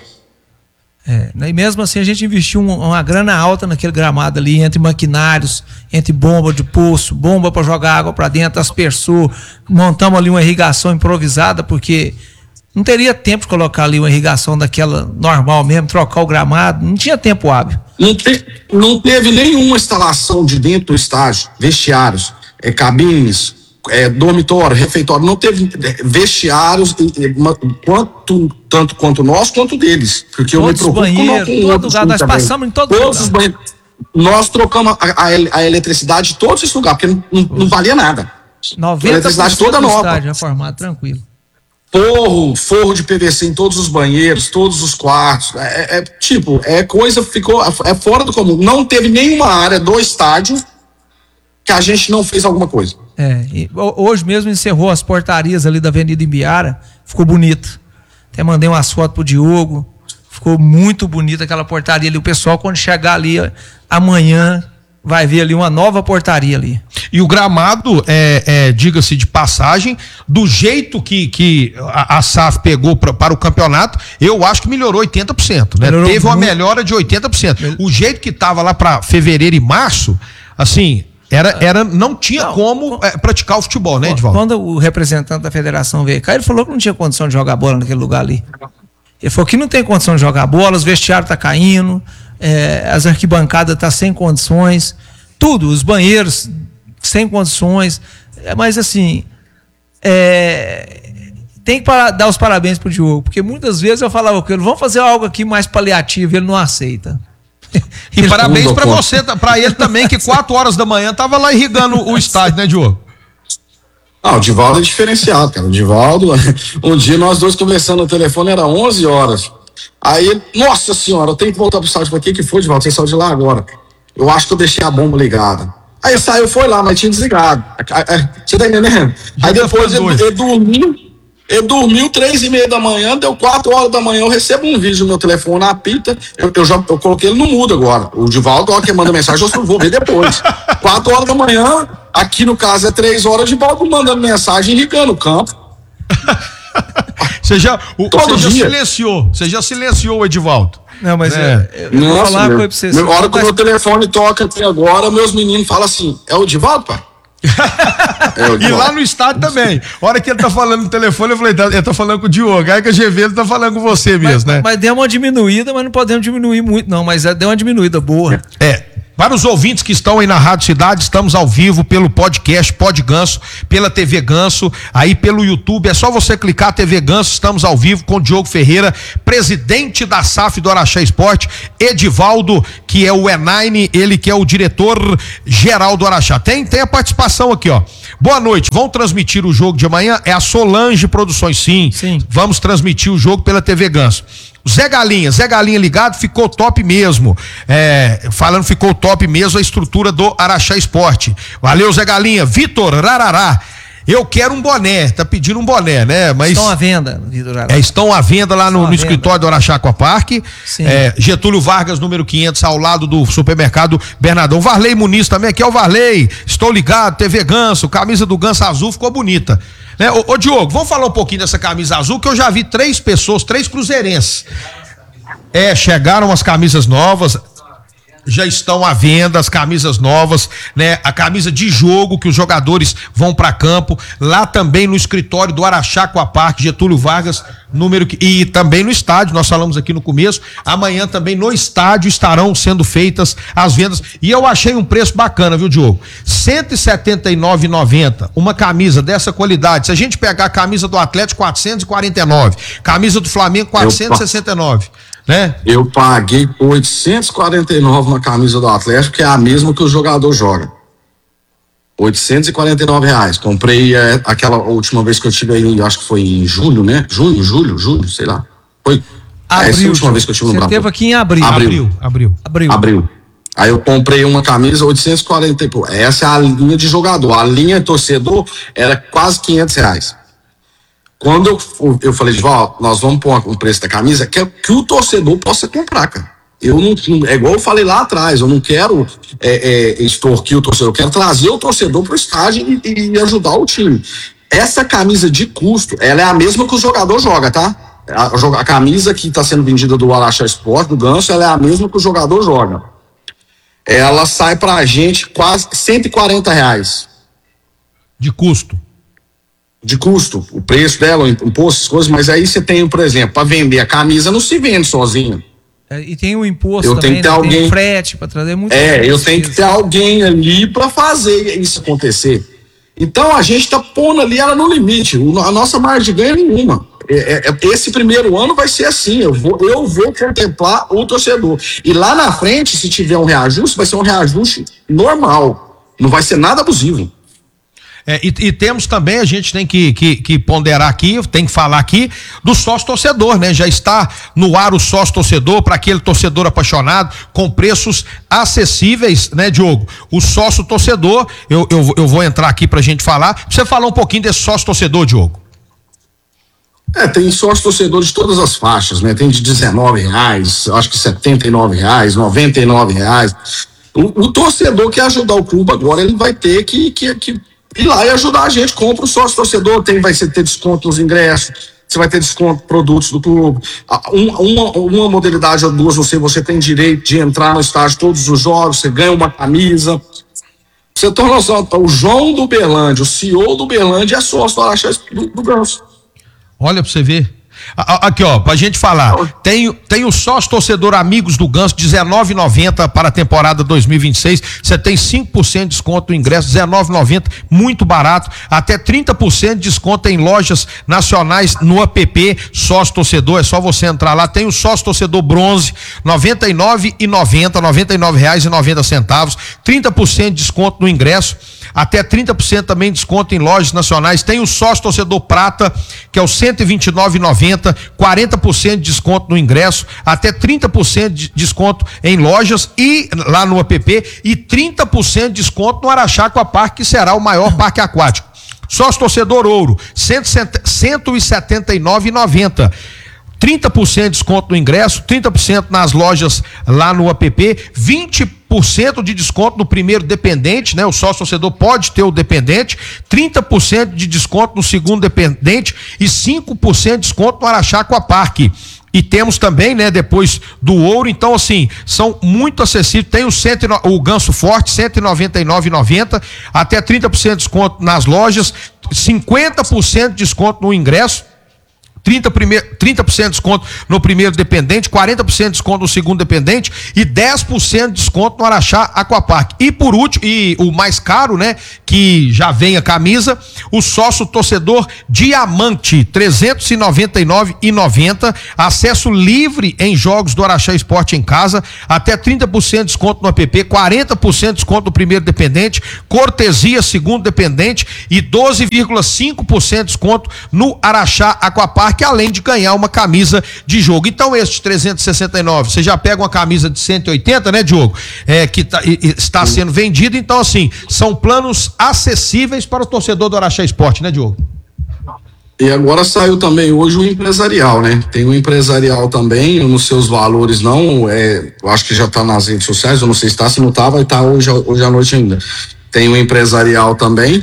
É, e mesmo assim a gente investiu uma, uma grana alta naquele gramado ali, entre maquinários, entre bomba de poço, bomba para jogar água para dentro, aspersor, montamos ali uma irrigação improvisada, porque não teria tempo de colocar ali uma irrigação daquela normal mesmo, trocar o gramado, não tinha tempo hábil. Não, te, não teve nenhuma instalação de dentro do estádio, vestiários, é, cabines, é, dormitório, refeitório, não teve vestiários, quanto, tanto quanto nós, quanto deles. Porque todos eu me preocupo banheiros, com todo lugar, nós também. Passamos em todo todos os banheiros. Nós trocamos a, a, a eletricidade de todos esses lugares, porque não, não, não valia nada. noventa por cento a eletricidade toda nova. Estádio reformado, tranquilo. Forro, forro de P V C em todos os banheiros, todos os quartos, é, é tipo, é coisa, ficou, é fora do comum. Não teve nenhuma área do estádio que a gente não fez alguma coisa. É, e hoje mesmo encerrou as portarias ali da Avenida Imbiara, ficou bonito. Até mandei umas fotos pro Diogo, ficou muito bonita aquela portaria ali. O pessoal, quando chegar ali amanhã, vai ver ali uma nova portaria ali. E o gramado, é, é, diga-se de passagem, do jeito que, que a, a S A F pegou pra, para o campeonato, eu acho que melhorou oitenta por cento, né? Melhorou Teve uma muito. melhora de oitenta por cento. O jeito que estava lá para fevereiro e março, assim, era, era, não tinha não, como é, praticar o futebol, né, Edivaldo? Quando o representante da federação veio cá, ele falou que não tinha condição de jogar bola naquele lugar ali. Ele falou que não tem condição de jogar bola, os vestiários tá caindo, é, as arquibancadas tá sem condições, tudo, os banheiros sem condições, é, mas assim, é, tem que parar, dar os parabéns pro Diogo, porque muitas vezes eu falava com ele, vamos fazer algo aqui mais paliativo, ele não aceita. E parabéns para você, para ele também, que quatro horas da manhã tava lá irrigando o estádio, né, Diogo? Ah, o Divaldo é diferenciado, cara. O Divaldo, um dia nós dois conversando no telefone, era onze horas. Aí, nossa senhora, eu tenho que voltar pro estádio. Pra que que foi, Divaldo? Você saiu de lá agora. Eu acho que eu deixei a bomba ligada. Aí saiu, foi lá, mas tinha desligado. Você tá entendendo? Aí depois ele, ele dormiu, ele dormiu três e meia da manhã, deu quatro horas da manhã, eu recebo um vídeo no meu telefone, apita, eu, eu já eu coloquei ele no mudo agora. O Divaldo, ó, quem manda mensagem, eu só vou ver depois. Quatro horas da manhã, aqui no caso é três horas, o Divaldo mandando mensagem, irrigando o campo. Você já, o, Todo você já dia. silenciou, você já silenciou o Edivaldo. Não, mas É. é, eu vou Nossa, falar uma meu, coisa pra vocês. meu, a hora que o Mas- meu telefone toca aqui agora, meus meninos falam assim, é o Divaldo, pai? É o E Divaldo. lá no estádio também. A hora que ele tá falando no telefone, eu falei, tá, ele tá falando com o Diogo. Aí que a G V ele tá falando com você mesmo, mas, né? mas deu uma diminuída, mas não podemos diminuir muito, não. Mas é, deu uma diminuída boa. É. Para os ouvintes que estão aí na Rádio Cidade, estamos ao vivo pelo podcast Pod Ganso, pela T V Ganso, aí pelo YouTube, é só você clicar T V Ganso, estamos ao vivo com o Diogo Ferreira, presidente da S A F do Araxá Esporte, Edivaldo, que é o E nove, ele que é o diretor geral do Araxá. Tem, tem a participação aqui, ó. Boa noite, vão transmitir o jogo de amanhã? É a Solange Produções, sim. Sim. Vamos transmitir o jogo pela T V Ganso. Zé Galinha, Zé Galinha ligado, ficou top mesmo. É, falando ficou top mesmo a estrutura do Araxá Esporte. Valeu, Zé Galinha. Vitor Rarará, eu quero um boné, tá pedindo um boné, né? Mas Estão à venda, Vitor Arara. é, estão à venda lá no, Estão à no venda. escritório do Araxá Aquapark. Sim. É, Getúlio Vargas, número quinhentos, ao lado do supermercado Bernardão. Varley Muniz também, aqui é o Varley. Estou ligado, T V Ganso, camisa do Ganso azul ficou bonita. Né? Ô, ô Diogo, vamos falar um pouquinho dessa camisa azul, que eu já vi três pessoas, três cruzeirenses. É, chegaram as camisas novas, já estão à venda as camisas novas, né? A camisa de jogo que os jogadores vão para campo, lá também no escritório do Araxá Aquapark, Getúlio Vargas, número que, e também no estádio, nós falamos aqui no começo, amanhã também no estádio estarão sendo feitas as vendas, e eu achei um preço bacana, viu, Diogo? cento e setenta e nove reais e noventa centavos, uma camisa dessa qualidade. Se a gente pegar a camisa do Atlético, quatrocentos e quarenta e nove, camisa do Flamengo, quatrocentos e sessenta e nove, né? Eu paguei oitocentos e quarenta e nove na camisa do Atlético, que é a mesma que o jogador joga. oitocentos e quarenta e nove reais. Comprei é, aquela última vez que eu tive aí, acho que foi em julho, né? Junho, julho, julho, sei lá. Foi Abril, essa é a última vez que eu tive no Você Brasil. teve aqui em abril. Abril. Abril, abril. Abril. Abril. Aí eu comprei uma camisa oitocentos e quarenta e pouco. Essa é a linha de jogador. A linha torcedor era quase quinhentos reais. Quando eu, eu falei, Val, nós vamos pôr o preço da camisa que, que o torcedor possa comprar, cara. Eu não, é igual eu falei lá atrás, eu não quero é, é, extorquir o torcedor, eu quero trazer o torcedor pro estádio e, e ajudar o time. Essa camisa de custo, ela é a mesma que o jogador joga, tá? A, a camisa que está sendo vendida do Araxá Esporte, do Ganso, ela é a mesma que o jogador joga. Ela sai pra gente quase cento e quarenta reais. De custo. De custo, o preço dela, o imposto, as coisas, mas aí você tem, por exemplo, para vender a camisa não se vende sozinho. É, e tem o imposto Eu também, tenho que ter né? Tem alguém- o frete para trazer muito. É, eu tenho que ter alguém ali para fazer isso acontecer. Então a gente tá pondo ali ela no limite, o- a nossa margem de ganho é nenhuma. É, é, esse primeiro ano vai ser assim, eu vou, eu vou contemplar o torcedor. E lá na frente, se tiver um reajuste, vai ser um reajuste normal, não vai ser nada abusivo. É, e, e temos também, a gente tem que, que, que ponderar aqui, tem que falar aqui do sócio torcedor, né? Já está no ar o sócio torcedor para aquele torcedor apaixonado, com preços acessíveis, né, Diogo? O sócio torcedor, eu, eu, eu vou entrar aqui pra gente falar. Pra você falar um pouquinho desse sócio torcedor, Diogo. É, tem sócio torcedor de todas as faixas, né? Tem de dezenove reais, acho que setenta e nove reais, noventa e nove reais. O, o torcedor que ajudar o clube agora, ele vai ter que, que, que ir lá e ajudar a gente. Compra o sócio torcedor, tem, vai ser, ter desconto nos ingressos, você vai ter desconto em produtos do clube. Uma, uma, uma modalidade ou duas, você, você tem direito de entrar no estádio todos os jogos, você ganha uma camisa. Você torna noção, o João do Berlândia, o C E O do Berlândia é sócio do Araxá do, do Ganso. Olha pra você ver. Aqui, ó, pra gente falar, tem, tem o sócio torcedor Amigos do Ganso, dezenove reais e noventa centavos para a temporada dois mil e vinte e seis, você tem cinco por cento de desconto no ingresso, dezenove reais e noventa centavos, muito barato, até trinta por cento de desconto em lojas nacionais no app sócio torcedor, é só você entrar lá, tem o sócio torcedor bronze, noventa e nove reais e noventa centavos, noventa e nove reais e noventa centavos, trinta por cento de desconto no ingresso, até trinta por cento também de desconto em lojas nacionais. Tem o sócio torcedor prata, que é o cento e vinte e nove reais e noventa centavos, quarenta por cento de desconto no ingresso, até trinta por cento de desconto em lojas e lá no app e trinta por cento de desconto no Araxá Aquapark, que será o maior parque aquático. Sócio torcedor ouro, cento e setenta e nove reais e noventa centavos. trinta por cento de desconto no ingresso, trinta por cento nas lojas lá no app, vinte por cento de desconto no primeiro dependente, né? O sócio torcedor pode ter o dependente, trinta por cento de desconto no segundo dependente e cinco por cento de desconto no Araxá Aquapark. E temos também, né, depois do ouro, então assim, são muito acessíveis, tem o, cento, o Ganso Forte, cento e noventa e nove reais e noventa centavos, até trinta por cento de desconto nas lojas, cinquenta por cento de desconto no ingresso, trinta por cento, trinta por cento de desconto no primeiro dependente, quarenta por cento de desconto no segundo dependente e dez por cento de desconto no Araxá Aquapark. E por último, e o mais caro, né, que já vem a camisa, o sócio torcedor Diamante, trezentos e noventa e nove reais e noventa centavos, acesso livre em jogos do Araxá Esporte em casa, até trinta por cento de desconto no app, quarenta por cento de desconto no primeiro dependente, cortesia segundo dependente e doze vírgula cinco por cento de desconto no Araxá Aquapark, que além de ganhar uma camisa de jogo. Então este trezentos e sessenta e nove, você já pega uma camisa de cento e oitenta, né, Diogo? É, que tá, e, está sendo vendida, então assim, são planos acessíveis para o torcedor do Araxá Esporte, né, Diogo? E agora saiu também hoje o empresarial, né? Tem o empresarial também, nos seus valores não, é, eu acho que já está nas redes sociais, eu não sei se está, se não está, vai estar hoje, hoje à noite ainda. Tem o empresarial também.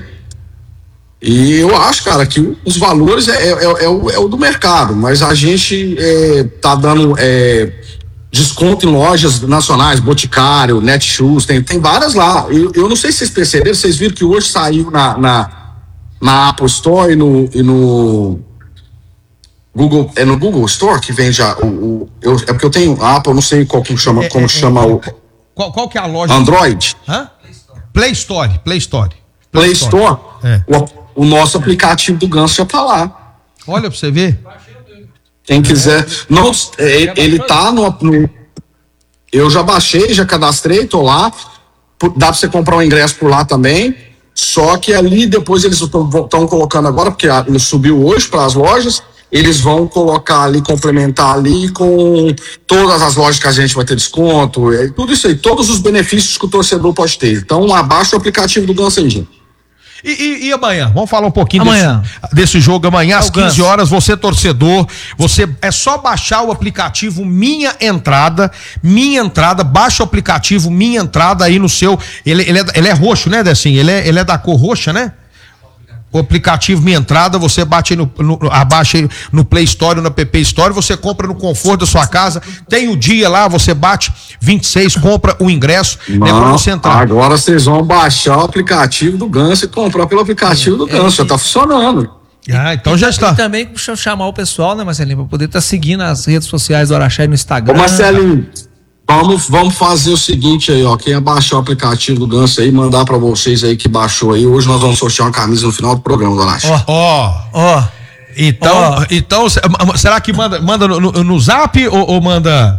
E eu acho, cara, que os valores é, é, é, é, o, é o do mercado, mas a gente é, tá dando é, desconto em lojas nacionais, Boticário, Netshoes, tem, tem várias lá. Eu, eu não sei se vocês perceberam, vocês viram que hoje saiu na, na, na Apple Store e no, e no Google, é no Google Store que vende a, o, o eu, é porque eu tenho a Apple, eu não sei qual como chama, é, como é, chama é, o qual, qual que é a loja? Android. Hã? Play Store, Play Store. Play, Play Store. Store. É. O, O nosso aplicativo do Ganso já tá lá. Olha pra você ver. Quem quiser. Não, ele, ele tá no, no. Eu já baixei, já cadastrei, tô lá. Dá pra você comprar um ingresso por lá também. Só que ali depois eles estão colocando agora, porque ele subiu hoje para as lojas. Eles vão colocar ali, complementar ali com todas as lojas que a gente vai ter desconto. É, tudo isso aí, todos os benefícios que o torcedor pode ter. Então, abaixa o aplicativo do Ganso aí, gente. E, e, e amanhã? Vamos falar um pouquinho amanhã. Desse, desse jogo amanhã, às é quinze horas, você torcedor, você é só baixar o aplicativo Minha Entrada, Minha Entrada, baixa o aplicativo Minha Entrada aí no seu, ele, ele, é, ele é roxo, né, Decinho? Ele é, ele é da cor roxa, né? O aplicativo Minha Entrada, você bate aí no, no, abaixa aí no Play Store, no App Store, você compra no conforto da sua casa, tem o dia lá, você bate vinte e seis, compra o ingresso, não, né, pra você entrar. Agora vocês vão baixar o aplicativo do Ganso e comprar pelo aplicativo do Ganso, é, já tá funcionando. Ah, então já está. E também chamar o pessoal, né, Marcelinho, para poder estar tá seguindo as redes sociais do Araxá e no Instagram. Ô, Marcelinho, vamos, vamos fazer o seguinte aí, ó, quem baixar o aplicativo do Ganso aí, mandar para vocês aí que baixou aí, hoje nós vamos sortear uma camisa no final do programa do Araxá. Ó, ó, então, oh. então, será que manda, manda no, no, no Zap ou, ou manda...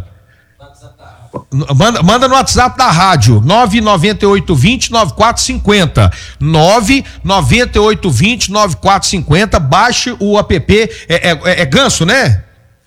Manda, manda no WhatsApp da rádio, nove nove oito dois zero nove quatro cinco zero, nove nove oito dois zero nove quatro cinco zero, baixe o app, é, é, é Ganso, né?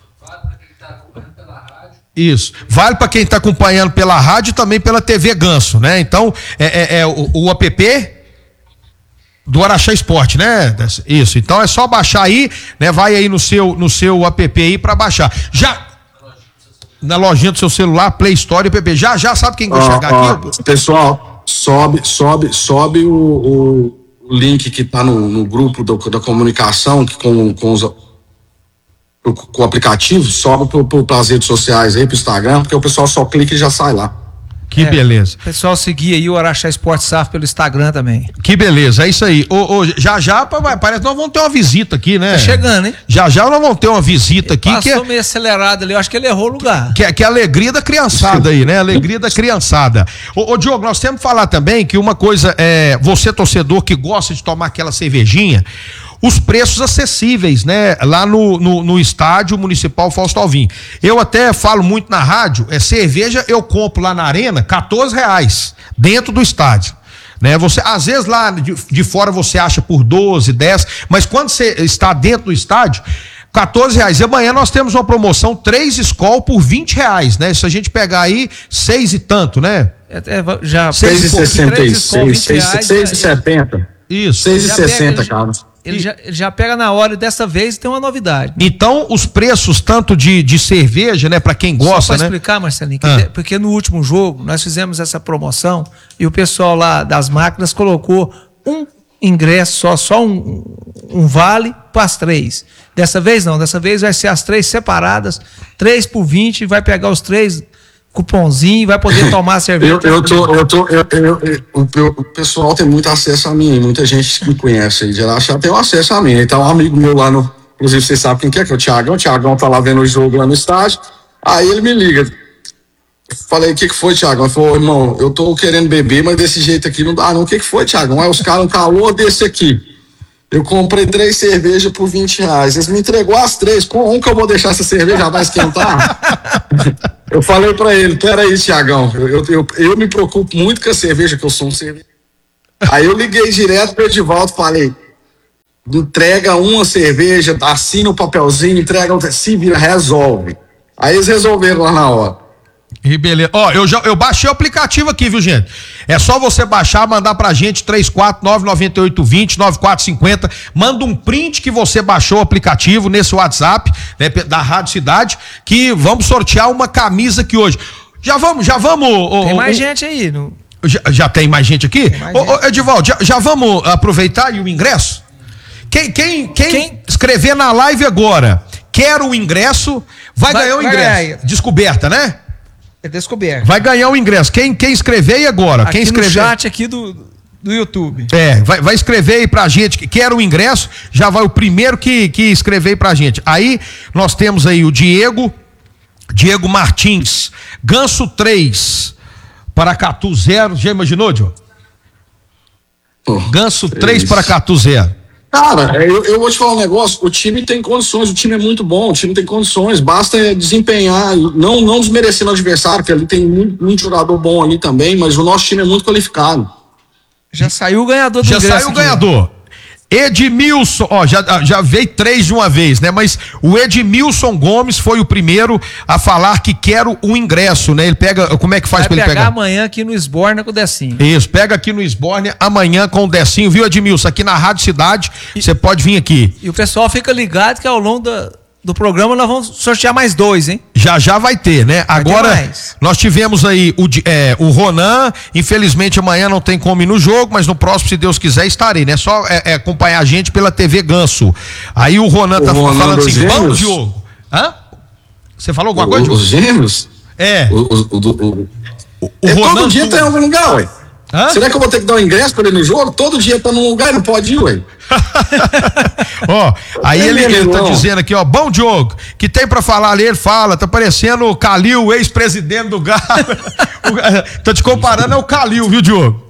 Isso, vale para quem está acompanhando pela rádio e também pela T V Ganso, né? Então, é, é, é o, o app do Araxá Esporte, né? Isso, então é só baixar aí, né? Vai aí no seu, no seu app aí para baixar. Já... Na lojinha do seu celular, Play Store e app. Já, já sabe quem vai ó, chegar ó, aqui? Pessoal, sobe, sobe, sobe o, o, o link que tá no, no grupo do, da comunicação que com, com, os, com o aplicativo, sobe pro, pro, pras redes sociais aí, pro Instagram, porque o pessoal só clica e já sai lá. Que é, beleza. Pessoal, seguir aí o Araxá Esporte S A F pelo Instagram também. Que beleza, é isso aí. Ô, ô, já já, parece que nós vamos ter uma visita aqui, né? Tá chegando, hein? Já já nós vamos ter uma visita ele aqui. Passou que é, meio acelerado ali, eu acho que ele errou o lugar. Que é, que é a alegria da criançada aí, né? A alegria da criançada. Ô, ô, Diogo, nós temos que falar também que uma coisa é, você torcedor que gosta de tomar aquela cervejinha, os preços acessíveis, né? Lá no, no, no estádio municipal Fausto Alvim. Eu até falo muito na rádio, é cerveja eu compro lá na arena, quatorze reais, dentro do estádio. Né? Você, às vezes lá de, de fora você acha por doze, dez, mas quando você está dentro do estádio, quatorze reais. E amanhã nós temos uma promoção, três Skol por vinte reais, né? Se a gente pegar aí, seis e tanto, né? É, é, já seis e sessenta e seis, seis e setenta. Isso. seis e Já sessenta, pega, cara. Ele já, ele já pega na hora e dessa vez tem uma novidade. Então, os preços tanto de, de cerveja, né, para quem gosta, Só pra né? explicar, Marcelinho, que Ah. de- porque no último jogo nós fizemos essa promoção e o pessoal lá das máquinas colocou um ingresso só, só um, um vale para as três. Dessa vez não, dessa vez vai ser as três separadas, três por vinte, vai pegar os três cupomzinho e vai poder tomar a cerveja. Eu, eu tô, eu tô, eu, eu, eu- o, o pessoal tem muito acesso a mim, muita gente que me conhece aí de Araxá tem um acesso a mim. Então, um amigo meu lá no, inclusive vocês sabem quem que é, que é o Thiagão, o Thiagão tá lá vendo o jogo lá no estádio, aí ele me liga. Falei, o que que foi, Thiagão? Ele falou, irmão, eu tô querendo beber, mas desse jeito aqui não dá não. O que que foi, Thiagão? Aí os caras, um calor desse aqui. Eu comprei três cervejas por vinte reais. Eles me entregou as três. Com um que eu vou deixar essa cerveja, já vai esquentar? Eu falei pra ele, peraí, Thiagão, eu, eu, eu, eu me preocupo muito com a cerveja, que eu sou um cerveja. Aí eu liguei direto pro Edivaldo, falei, entrega uma cerveja, assina o papelzinho, entrega outra, se vira, resolve. Aí eles resolveram lá na hora. E beleza. Ó, eu, já, eu baixei o aplicativo aqui, viu, gente? É só você baixar, mandar pra gente três quatro nove nove oito dois zero nove quatro cinco zero. Manda um print que você baixou o aplicativo nesse WhatsApp, né, da Rádio Cidade, que vamos sortear uma camisa aqui hoje. Já vamos, já vamos. ó, Tem ó, mais ó, gente aí. No... Já, já tem mais gente aqui? mais Ô, ô, gente. Edivaldo, já, já vamos aproveitar e o ingresso? Quem, quem, quem, Quem? escrever na live agora, quer o ingresso, vai, Vai- ganhar o vai ingresso. ganhar. Descoberta, né? É descoberto. Vai ganhar o ingresso. Quem, quem escrever aí agora? Aqui quem no escrever? chat aqui do, do YouTube. É, vai, vai escrever aí pra gente que quer o ingresso, já vai o primeiro que, que escrever aí pra gente. Aí nós temos aí o Diego, Diego Martins, Ganso três, Paracatu zero. Já imaginou, Diogo? Pô, Ganso é três, isso. Paracatu zero. Cara, eu, eu vou te falar um negócio, o time tem condições, o time é muito bom, o time tem condições, basta desempenhar, não, não desmerecendo o adversário, porque ali tem muito, muito jogador bom ali também, mas o nosso time é muito qualificado. Já saiu o ganhador do Já ingresso saiu o aqui. ganhador. Edmilson, ó, já, já veio três de uma vez, né? Mas o Edmilson Gomes foi o primeiro a falar que quer o, o ingresso, né? Ele pega, como é que faz Vai pra ele pegar pegar? amanhã aqui no Esborna com o Decinho. Isso, pega aqui no Esborne amanhã com o Decinho, viu, Edmilson? Aqui na Rádio Cidade, você pode vir aqui. E o pessoal fica ligado que ao longo da- do programa nós vamos sortear mais dois, hein? Já já vai ter, né? Vai ter Agora, mais. nós tivemos aí o, Di- é, o Ronan, infelizmente amanhã não tem como ir no jogo, mas no próximo, se Deus quiser, estarei, né? Só é, é, acompanhar a gente pela T V Ganso. Aí o Ronan O tá Ronan falando dos assim, vamos, Gêmeos? Diogo. Hã? Você falou alguma O- coisa, Diogo? os gêmeos? É, O, o, o, o, o é Ronan... todo dia tu- tá em algum lugar, ué. Hã? Será que eu vou ter que dar um ingresso pra ele no jogo? Todo dia tá num lugar e não pode ir, ué. Ó, aí É ele, ele tá mesmo, não. dizendo aqui, ó, bom Diogo, que tem pra falar ali, ele fala, tá parecendo o Calil, ex-presidente do Galo. O- Tô te comparando é o Calil, viu, Diogo?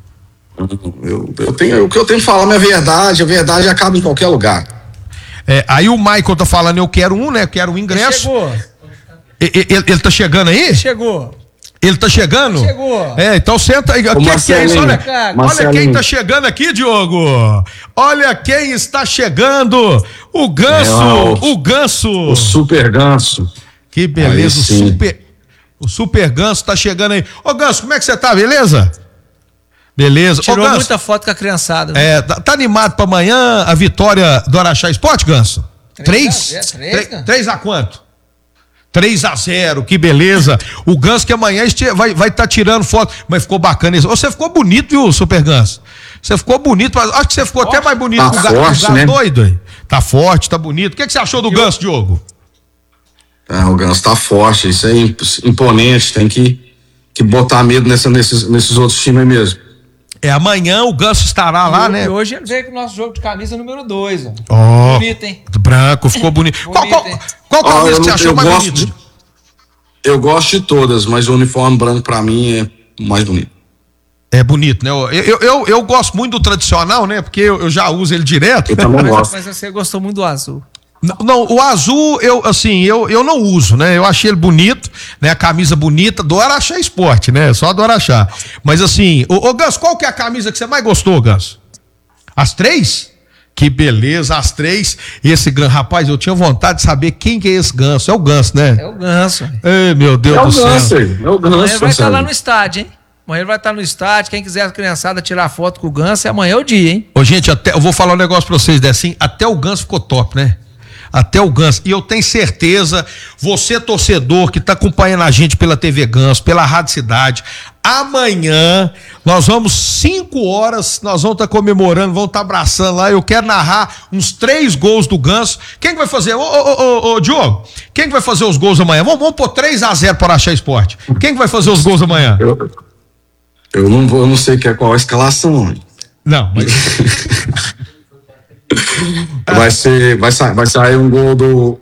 Eu, eu tenho, o que eu tenho que falar é a verdade, a verdade acaba em qualquer lugar. É, aí o Michael tá falando, eu quero um, né, eu quero um ingresso. Chegou. E- e- Ele, ele tá chegando aí? Chegou. Ele tá chegando? Chegou. É, então senta aí. O que, que é Marcelinho, isso? Olha, cara, olha Marcelinho. quem tá chegando aqui, Diogo. Olha quem está chegando. O Ganso, É, ó, o Ganso. O super ganso. Que beleza, Aí o sim. super, o super Ganso tá chegando aí. Ô Ganso, como é que você tá, beleza? Beleza. Ô Tirou Ganso, muita foto com a criançada. né? é, tá, tá animado pra amanhã a vitória do Araxá Esporte, Ganso? Três Três? a zero, três, Três- cara. Três a quanto? três a zero, que beleza. O Ganso que amanhã este- vai estar vai tá tirando foto, mas ficou bacana isso. Você ficou bonito, viu, Super Ganso? Você ficou bonito, mas acho que você ficou até mais bonito Tá que o Ga- forte, o Ga- né? doido aí. Tá forte, tá bonito. O que, que você achou do Ganso, Diogo? Ah, o ganso tá forte, isso é imp- imponente, tem que, que botar medo nessa, nesses, nesses outros times mesmo. É, amanhã o Ganso estará lá, e, né? E hoje ele veio com o nosso jogo de camisa número dois. Ó, Bonito, hein? branco, ficou bonito. Qual, qual, Bonito, hein? qual Ó, camisa eu que você não- achou eu mais gosto bonito? de- Eu gosto de todas, mas o uniforme branco pra mim é o mais bonito. É bonito, né? Eu, eu, eu, eu gosto muito do tradicional, né? Porque eu, eu já uso ele direto. Eu também Mas, gosto. mas você gostou muito do azul. Não, não, o azul, eu, assim, eu, eu não uso, né? Eu achei ele bonito, né? A camisa bonita do Araxá Esporte, né? Só do Araxá. Mas assim, ô, ô Ganso, qual que é a camisa que você mais gostou, Ganso? As três? Que beleza, as três. Esse Ganso, rapaz, eu tinha vontade de saber quem que é esse Ganso. É o Ganso, né? É o Ganso. Ei, meu Deus É o do céu. ganso, aí, é o Amanhã ganso, vai estar Marcelo. lá no estádio, hein? Amanhã ele vai estar no estádio. Quem quiser a criançada tirar foto com o Ganso, amanhã é o dia, hein? Ô, gente, até, eu vou falar um negócio pra vocês, assim, até o Ganso ficou top, né? Até o Ganso. E eu tenho certeza, você torcedor que tá acompanhando a gente pela T V Ganso, pela Rádio Cidade, amanhã nós vamos cinco horas, nós vamos estar tá comemorando, vamos estar tá abraçando lá. Eu quero narrar uns três gols do Ganso. Quem que vai fazer? Ô, ô, ô, ô, Diogo, quem que vai fazer os gols amanhã? Vamos, vamos pôr três a zero para o Araxá Esporte. Quem que vai fazer os gols amanhã? Eu, eu não vou, eu não sei que é qual a escalação. Não, mas... Vai ser, vai sair, vai sair um gol do,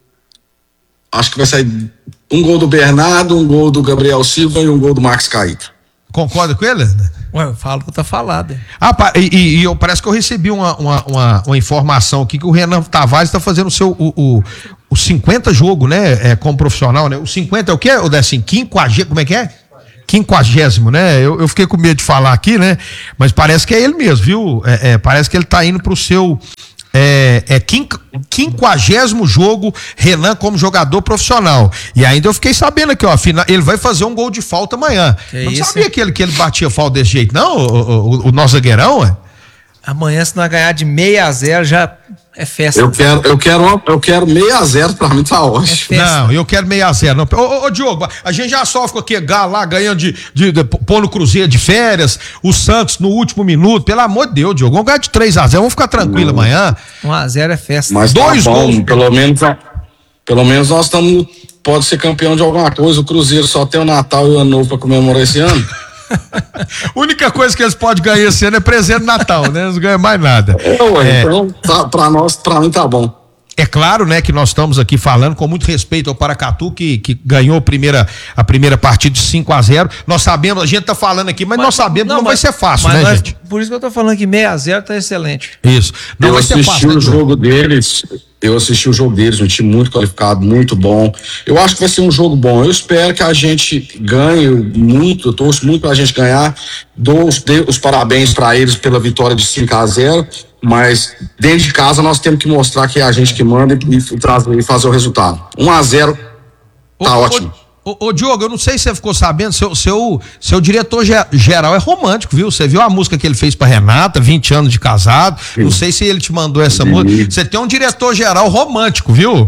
acho que vai sair um gol do Bernardo, um gol do Gabriel Silva e um gol do Max Caíto. Concorda com ele? Ué, eu falo, tá falado. Hein? Ah, e, e, e eu, parece que eu recebi uma, uma, uma, uma informação aqui que o Renan Tavares está fazendo o seu, o, o, o cinquenta jogo, né, é, como profissional, né? O cinquenta é o quê? O décimo, quinquagésimo, como é que é? Quinquagésimo, né? Eu, eu fiquei com medo de falar aqui, né? Mas parece que é ele mesmo, viu? É, é, parece que ele tá indo pro seu é, é quinc, quinquagésimo jogo, Renan como jogador profissional. E ainda eu fiquei sabendo aqui, ó, final, ele vai fazer um gol de falta amanhã. Que não isso, sabia que ele, que ele batia falta desse jeito, não? O, o, o, o nosso zagueirão, ué? Amanhã, se nós ganhar de seis a zero, já é festa. Eu quero, eu quero, eu quero seis a zero, pra mim tá ótimo. É não, eu quero seis a zero. Não. Ô, ô, ô, Diogo, a gente já sofre com aqui, Galo lá, ganhando de, de, de, pôr no Cruzeiro de férias, o Santos no último minuto, pelo amor de Deus, Diogo, vamos ganhar de três a zero, vamos ficar tranquilo não. Amanhã. um a zero é festa. Mas dois tá bom, gols. Pelo menos, pelo menos nós estamos, pode ser campeão de alguma coisa, o Cruzeiro só tem o Natal e o Ano Novo pra comemorar esse ano. A única coisa que eles podem ganhar esse ano é presente de Natal, né? Eles não ganham mais nada. É, ué, é, então, tá, pra nós, pra mim tá bom. É claro, né, que nós estamos aqui falando com muito respeito ao Paracatu, que, que ganhou a primeira, a primeira partida de cinco a zero. Nós sabemos, a gente tá falando aqui, mas, mas nós sabemos não, que não mas, vai ser fácil, né, nós, gente? Por isso que eu tô falando que seis a zero tá excelente. Isso. Não eu vai ser assisti fácil, o né, jogo deles, eu assisti o jogo deles, um time muito qualificado, muito bom. Eu acho que vai ser um jogo bom. Eu espero que a gente ganhe muito, eu torço muito pra gente ganhar. Dou os, os parabéns para eles pela vitória de cinco a zero. Mas dentro de casa nós temos que mostrar que é a gente que manda e, e, trazer, e fazer o resultado. um a zero tá ô, ótimo. Ô, ô, ô, Diogo, eu não sei se você ficou sabendo, seu, seu, seu diretor geral é romântico, viu? Você viu a música que ele fez pra Renata, vinte anos de casado? Sim. Não sei se ele te mandou essa Sim. música. Você tem um diretor geral romântico, viu?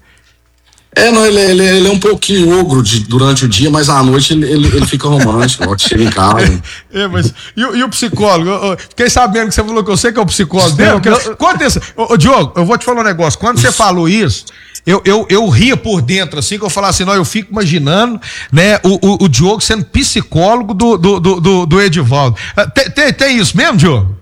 É, não, ele, ele, ele é um pouquinho ogro de, durante o dia, mas à noite ele, ele, ele fica romântico, ó, chega em casa. É, é, mas e, e o psicólogo? Eu, eu, fiquei sabendo que você falou que eu sei que é o psicólogo dele. Conta isso. Ô, ô, Diogo, eu vou te falar um negócio. Quando você falou isso, eu, eu, eu ria por dentro, assim, que eu falava assim, não, eu fico imaginando, né, o, o, o Diogo sendo psicólogo do, do, do, do Edivaldo. Tem, tem, tem isso mesmo, Diogo?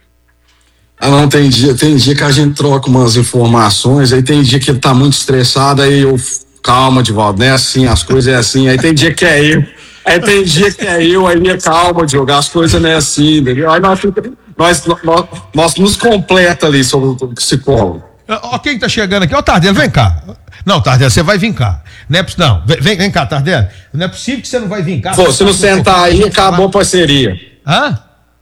Ah, não, tem dia, tem dia que a gente troca umas informações, aí tem dia que ele tá muito estressado, aí eu, calma, Edivaldo, não é assim, as coisas é assim, aí tem dia que é eu, aí tem dia que é eu, aí é calma, Diogo, as coisas não é assim, entendeu? Aí nós, nós, nós, nós nos completa ali sobre o psicólogo. Ó, quem tá chegando aqui, ó, Tardelli, vem cá. Não, Tardelli, você vai vir cá. Não, é, não vem, vem cá, Tardelli, não é possível que você não vai vir cá. Pô, se não sentar aí, acabou a parceria. Hã?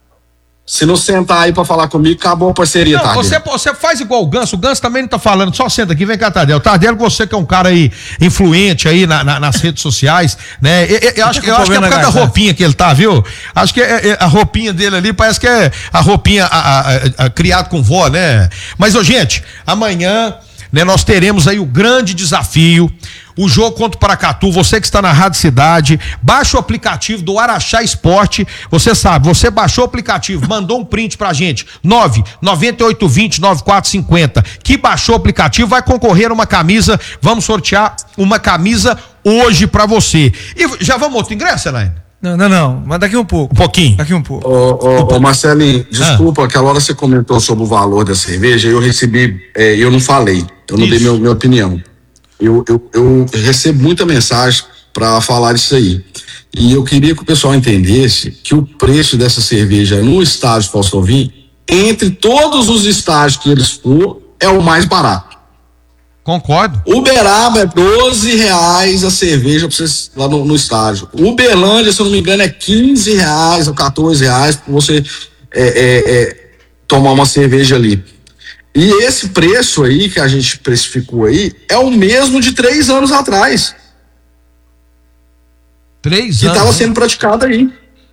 Se não sentar aí pra falar comigo, acabou a parceria, não, Tardelli. Você, você faz igual o Ganso, o Ganso também não tá falando, só senta aqui, vem cá, Tardelli. O Tardelli, você que é um cara aí, influente aí na, na, nas redes sociais, né? Eu, eu, eu acho, eu acho que é por causa da roupinha que ele tá, viu? Acho que é, é, a roupinha dele ali parece que é a roupinha a, a, a, a, criado com vó, né? Mas, ô, gente, amanhã, né, nós teremos aí o grande desafio, o jogo contra o Paracatu. Você que está na Rádio Cidade, baixa o aplicativo do Araxá Esporte. Você sabe, você baixou o aplicativo, mandou um print pra gente, nove nove oito dois zero nove quatro cinco zero, que baixou o aplicativo, vai concorrer a uma camisa. Vamos sortear uma camisa hoje pra você. E já vamos outro ingresso, Elaine? Não, não, não, mas daqui um pouco. Um pouquinho. Daqui um pouco. Ô, ô, ô Marcelinho, desculpa, ah. aquela hora você comentou sobre o valor da cerveja, eu recebi, é, eu não falei, eu não Isso. dei meu, minha opinião. Eu, eu, eu recebo muita mensagem para falar isso aí. E eu queria que o pessoal entendesse que o preço dessa cerveja no estádio Fausto Alvim, entre todos os estádios que eles for, é o mais barato. Concordo. Uberaba é doze reais a cerveja pra vocês lá no, no estádio. Uberlândia, se eu não me engano, é quinze reais ou quatorze reais pra você é, é, é, tomar uma cerveja ali. E esse preço aí que a gente precificou aí é o mesmo de três anos atrás. Três que anos? Que estava sendo praticado aí.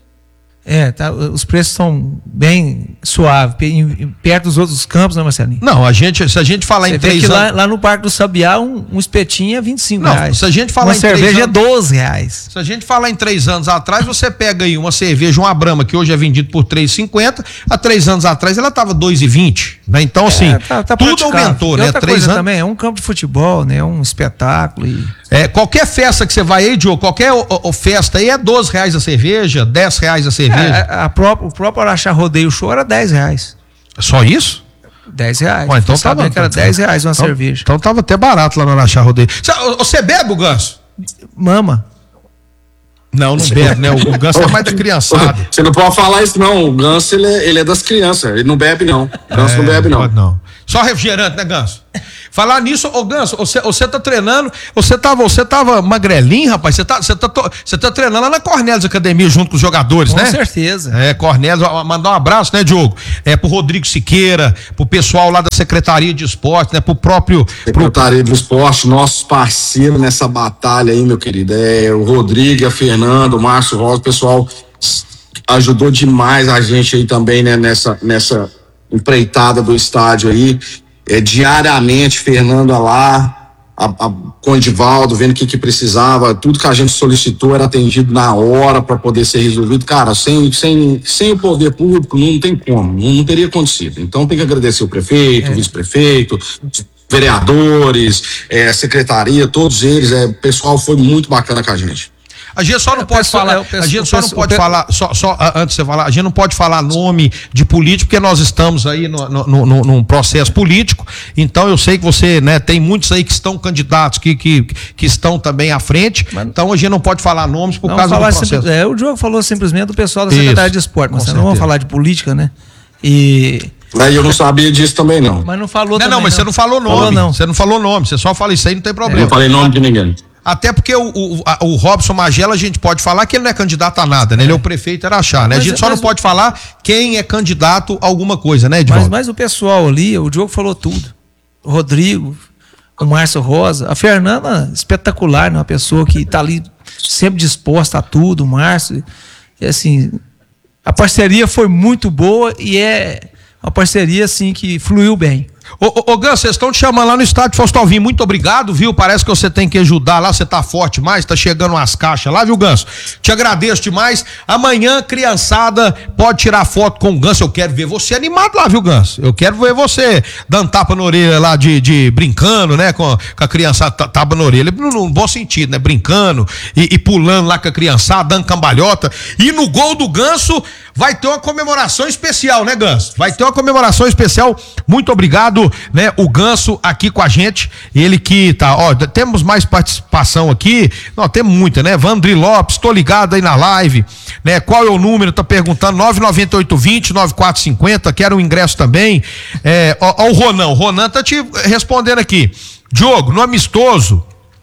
É, tá, os preços são bem suaves, perto dos outros campos, né, Marcelinho? Não, a gente, se a gente falar Você em vê três que anos... lá, lá no Parque do Sabiá, um, um espetinho é vinte e cinco Não, reais. se a gente falar uma em três cerveja anos- é doze reais. Se a gente falar em três anos atrás, você pega aí uma cerveja, uma Brahma, que hoje é vendido por três reais e cinquenta centavos, há três anos atrás ela estava dois reais e vinte centavos, né? Então, assim, É, tá- tá tudo praticável. aumentou, E né? outra Três coisa anos... também, é um campo de futebol, né? É um espetáculo. E... É, qualquer festa que você vai aí, Diogo, qualquer o, o, festa aí é doze reais a cerveja, dez reais a cerveja. É, a, a própria, o próprio Araxá Rodeio Show era dez reais. Só isso? dez reais. Ó, então Fiquei sabendo tava- que era dez reais uma então, cerveja. Então tava até barato lá no Araxá Rodeio. Cê- Você bebe o Ganso? Mama. Não, não bebe, né? O, o Ganso é mais da criançada. Você não pode falar isso, não. O Ganso, ele é, ele é das crianças. Ele não bebe, não. O Ganso não bebe, não. Pode não. Só refrigerante, né, Ganso? Falar nisso, ô Ganso, você, você tá treinando, você tava, você tava magrelinho, rapaz, você tá, você tá, você tá treinando lá na Cornélios Academia junto com os jogadores, Com né? certeza. É, Cornélios, ó, mandar um abraço, né, Diogo? É, pro Rodrigo Siqueira, pro pessoal lá da Secretaria de Esporte, né, pro próprio... Pro... Secretaria do Esporte, nossos parceiros nessa batalha aí, meu querido. É o Rodrigo, a Fernando, o Márcio Rosa, o pessoal ajudou demais a gente aí também, né, nessa, nessa empreitada do estádio aí. É, diariamente, Fernando lá, a, a, com o Edivaldo, vendo o que, que precisava, tudo que a gente solicitou era atendido na hora para poder ser resolvido. Cara, sem, sem, sem o poder público não tem como, não, não teria acontecido. Então tem que agradecer o prefeito, É. o vice-prefeito, vereadores, é, secretaria, todos eles, é, o pessoal foi muito bacana com a gente. A gente só não É, o pode pessoal- falar, é, o pessoal- a gente o só não pessoal- pode o pe- falar, só, só a- antes de você falar, a gente não pode falar nome de político, porque nós estamos aí no, no, no, num processo político, então eu sei que você, né, tem muitos aí que estão candidatos, que, que, que estão também à frente, Mas- então a gente não pode falar nomes por Não causa do falar processo. simples- é, o Diogo falou simplesmente do pessoal da Isso, Secretaria de Esporte, mas com não vamos certeza. falar de política, né? E... Aí eu não sabia disso também, não. Mas não falou Não, também, não, mas você não falou nome, Falou não. você não falou nome, você só fala isso aí, não tem Eu problema. não falei nome de ninguém. Até porque o, o, a- o Robson Magela, a gente pode falar que ele não é candidato a nada, né? Ele é o prefeito Araxá, né? A Mas- gente só mas- não pode falar quem é candidato a alguma coisa, né, Mas, Edvaldo? mas o pessoal ali, o Diogo falou tudo. O Rodrigo, o Márcio Rosa, a Fernanda, espetacular, né? Uma pessoa que tá ali sempre disposta a tudo, o Márcio. E assim, a parceria foi muito boa e é uma parceria assim que fluiu bem. Ô, ô, ô Ganso, vocês estão te chamando lá no estádio Fausto Alvim, muito obrigado, viu? Parece que você tem que ajudar lá, você tá forte mais, tá chegando umas caixas lá, viu, Ganso? Te agradeço demais. Amanhã, criançada, pode tirar foto com o Ganso, eu quero ver você animado lá, viu, Ganso? Eu quero ver você dando tapa na orelha lá, de, de brincando, né, com, com a criançada, ta- tapa na orelha, no, no bom sentido, né, brincando e, e pulando lá com a criançada, dando cambalhota. E no gol do Ganso vai ter uma comemoração especial, né, Ganso? Vai ter uma comemoração especial. Muito obrigado, né? O Ganso aqui com a gente, ele que tá, ó, temos mais participação aqui, não, tem muita, né? Vandri Lopes, tô ligado aí na live, né? Qual é o número? Tá perguntando, nove nove oito dois zero nove quatro cinco zero, quero um ingresso também. É, ó, ó o Ronan, o Ronan tá te respondendo aqui. Diogo, no amistoso,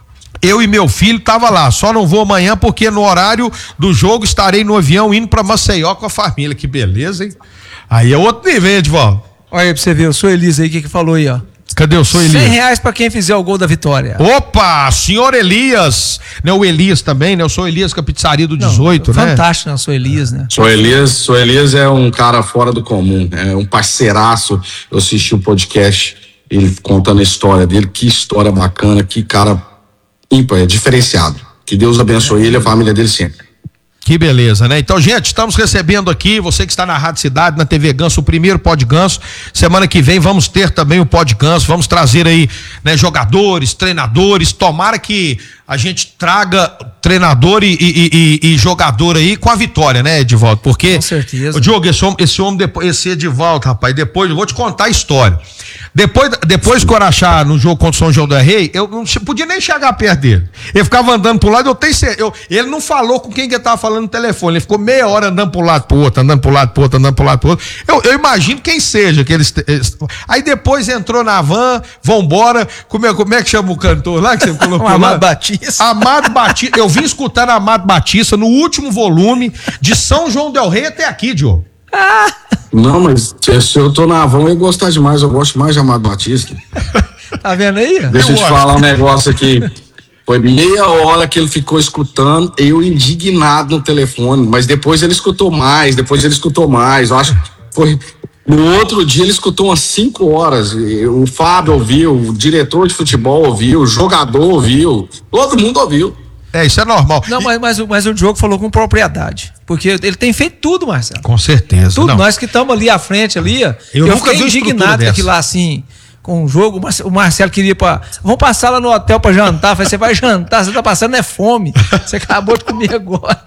eu e meu filho tava lá, só não vou amanhã porque no horário do jogo estarei no avião indo pra Maceió com a família. Que beleza, hein? Aí é outro nível, hein, Edvaldo? Olha aí pra você ver, eu sou Elisa aí, o que que falou aí, ó. Cadê o seu Elias? cem reais pra quem fizer o gol da vitória. Opa, senhor Elias, né? O Elias também, né? Eu sou Elias com a pizzaria do dezoito, né? Fantástico, né? Eu sou Elias, né? Sou Elias, sou Elias é um cara fora do comum, é um parceiraço. Eu assisti o podcast, ele contando a história dele, que história bacana, que cara ímpar, é diferenciado. Que Deus abençoe ele e a família dele sempre. Que beleza, né? Então, gente, estamos recebendo aqui, você que está na Rádio Cidade, na T V Ganso, o primeiro Pod Ganso. Semana que vem vamos ter também o Pod Ganso, vamos trazer aí, né, jogadores, treinadores. Tomara que a gente traga treinador e, e, e, e jogador aí com a vitória, né, Edivaldo? Porque, com certeza. O Diogo, esse homem, esse homem depois, esse Edivaldo, rapaz, depois eu vou te contar a história. Depois, depois que o Araxá no jogo contra o São João del Rei, eu não podia nem chegar perto dele. Ele ficava andando pro lado, eu tenho certeza. Eu, ele não falou com quem que ele tava falando no telefone. Ele ficou meia hora andando pro lado pro outro, andando pro lado pro outro, andando pro lado pro outro. Eu, eu imagino quem seja que eles, eles. Aí depois entrou na van, vambora. Como é, como é que chama o cantor lá que você colocou? O Amado lá? Batista. Amado Batista. Eu vim escutando Amado Batista no último volume de São João del Rei até aqui, Diogo. Não, mas se, se eu tô na van, eu ia gostar demais, eu gosto mais de Amado Batista. Tá vendo aí? Deixa eu te gosto. falar um negócio aqui. Foi meia hora que ele ficou escutando, eu indignado no telefone, mas depois ele escutou mais, depois ele escutou mais, eu acho que foi... No outro dia ele escutou umas cinco horas, o Fábio ouviu, o diretor de futebol ouviu, o jogador ouviu, todo mundo ouviu. É, isso é normal. Não, mas, mas, mas o Diogo falou com propriedade, porque ele tem feito tudo, Marcelo. Com certeza. Tudo, não. Nós que estamos ali à frente, ali, eu, eu nunca fiquei vi indignado com aquilo lá, assim, com o jogo, o Marcelo queria ir pra... Vamos passar lá no hotel pra jantar. Eu falei, você vai jantar, você tá passando é fome, você acabou de comer agora.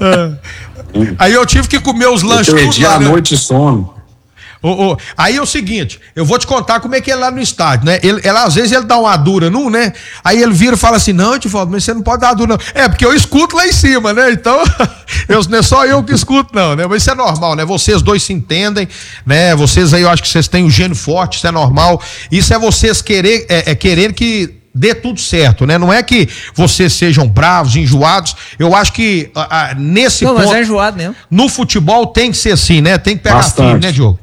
Aí eu tive que comer os lanches eu perdi tudo lá, a né? noite sono. Oh, oh. Aí é o seguinte, eu vou te contar como é que é lá no estádio, né? Ele, ela, às vezes ele dá uma dura num, né? Aí ele vira e fala assim, não, Edivaldo, mas você não pode dar dura não. É, porque eu escuto lá em cima, né? Então, eu, não é só eu que escuto não, né? Mas isso é normal, né? Vocês dois se entendem, né? Vocês aí, eu acho que vocês têm um gênio forte, isso é normal. Isso é vocês querer, é, é querer que dê tudo certo, né? Não é que vocês sejam bravos, enjoados. Eu acho que a, a, nesse não, ponto... Não, mas é enjoado mesmo. No futebol tem que ser assim, né? Tem que pegar Bastante. firme, né, Diogo?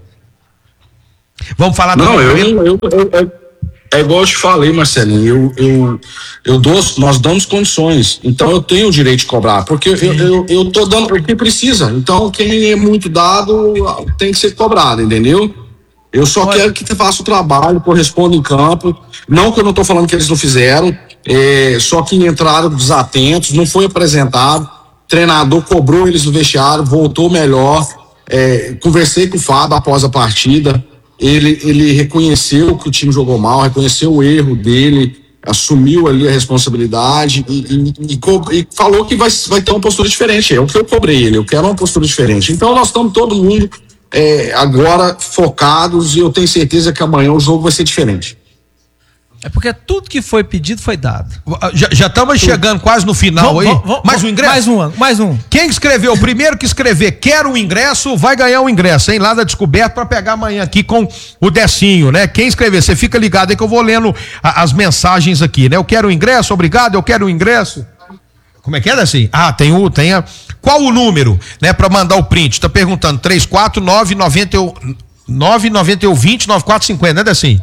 Vamos falar Não, também. eu, eu, eu, eu, é igual eu te falei, Marcelinho, eu, eu, eu dou, nós damos condições, então eu tenho o direito de cobrar, porque eu, eu, eu tô dando para quem precisa, então quem é muito dado tem que ser cobrado, entendeu? Eu só Pode. quero que você faça o trabalho, corresponda em campo, não que eu não tô falando que eles não fizeram, é, só que entraram desatentos, não foi apresentado, treinador cobrou eles no vestiário, voltou melhor, é, conversei com o Fábio após a partida. Ele, ele reconheceu que o time jogou mal, reconheceu o erro dele, assumiu ali a responsabilidade e, e, e, e falou que vai, vai ter uma postura diferente. É o que eu cobrei ele, eu quero uma postura diferente. Então nós estamos todo mundo é, agora focados e eu tenho certeza que amanhã o jogo vai ser diferente. É porque tudo que foi pedido foi dado. Já estamos chegando quase no final Vamos, aí. vamos, vamos, mais um ingresso? Mais um, mais um. Quem escreveu, o primeiro que escrever quer o ingresso, vai ganhar o ingresso, hein? Lá da Descoberta para pegar amanhã aqui com o Decinho, né? Quem escrever, você fica ligado aí que eu vou lendo a, as mensagens aqui, né? Eu quero o ingresso, obrigado, eu quero o ingresso. Como é que é, Decinho? Ah, tem o, tem a... Qual o número, né, para mandar o print? Tá perguntando, três quatro nove nove zero nove nove zero dois zero nove quatro cinco zero, né, Decinho?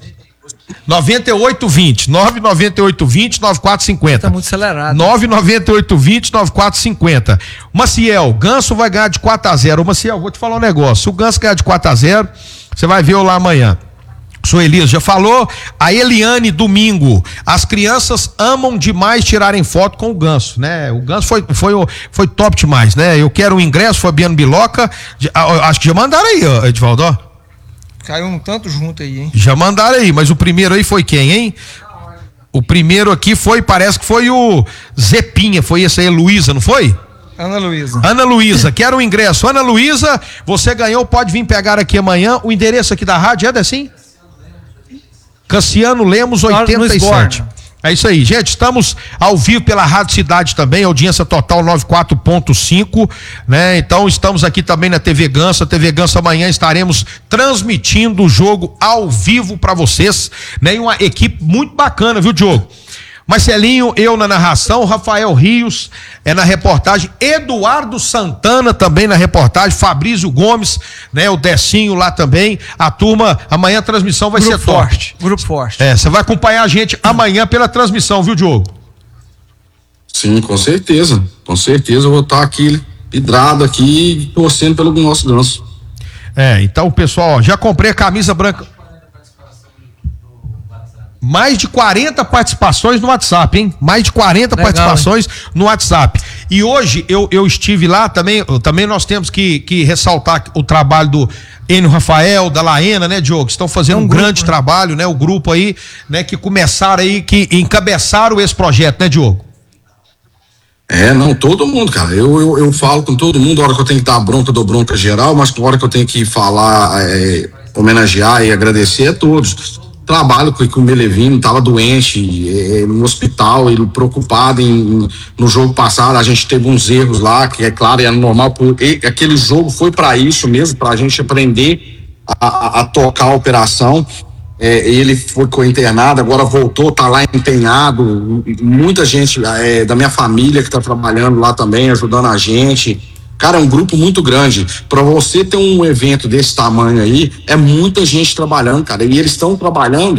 nove oito dois zero, nove nove oito dois zero, nove quatro cinco zero. Tá muito acelerado. nove nove oito dois zero, nove quatro cinco zero. Maciel, Ganso vai ganhar de quatro a zero. Ô, Maciel, vou te falar um negócio. Se o Ganso ganhar de quatro a zero, você vai ver eu lá amanhã. O senhor Elias já falou. A Eliane, domingo. As crianças amam demais tirarem foto com o Ganso, né? O Ganso foi, foi, foi top demais, né? Eu quero o ingresso, Fabiano Biloca. Acho que já mandaram aí, Edivaldo, ó. Caiu um tanto junto aí, hein? Já mandaram aí, mas o primeiro aí foi quem, hein? O primeiro aqui foi, parece que foi o Zepinha, foi esse aí, Luísa, não foi? Ana Luísa. Ana Luísa, quero o ingresso. Ana Luísa, você ganhou, pode vir pegar aqui amanhã. O endereço aqui da rádio é assim? Cassiano Lemos, oitenta e sete. É isso aí, gente, estamos ao vivo pela Rádio Cidade também, audiência total noventa e quatro ponto cinco, né? Então estamos aqui também na T V Ganso, a T V Ganso amanhã estaremos transmitindo o jogo ao vivo para vocês, né? E uma equipe muito bacana, viu, Diogo? Marcelinho, eu na narração, Rafael Rios é na reportagem, Eduardo Santana também na reportagem, Fabrício Gomes, né? O Decinho lá também, a turma, amanhã a transmissão vai Grupo ser forte. forte. Grupo forte. É, você vai acompanhar a gente amanhã pela transmissão, viu, Diogo? Sim, com certeza, com certeza eu vou estar aqui hidrado aqui, torcendo pelo nosso Ganso. É, então pessoal, ó, já comprei a camisa branca. Mais de quarenta participações no WhatsApp, hein? Mais de quarenta Legal, participações hein? no WhatsApp. E hoje eu, eu estive lá também, também nós temos que, que ressaltar o trabalho do Enio Rafael, da Laena, né, Diogo? Estão fazendo é um, um grupo, grande né? trabalho, né? O grupo aí, né, que começaram aí, que encabeçaram esse projeto, né, Diogo? É, não, todo mundo, cara. Eu, eu, eu falo com todo mundo, a hora que eu tenho que dar bronca, eu dou bronca geral, mas a hora que eu tenho que falar, é, homenagear e agradecer a todos. Trabalho com, com o Melevino, estava doente, é, no hospital, ele preocupado em, no jogo passado, a gente teve uns erros lá, que é claro, é normal, porque aquele jogo foi para isso mesmo, para a gente aprender a, a, a tocar a operação. É, ele foi internado, agora voltou, tá lá empenhado, muita gente é, da minha família que tá trabalhando lá também, ajudando a gente. Cara, é um grupo muito grande. Para você ter um evento desse tamanho aí, é muita gente trabalhando, cara. E eles estão trabalhando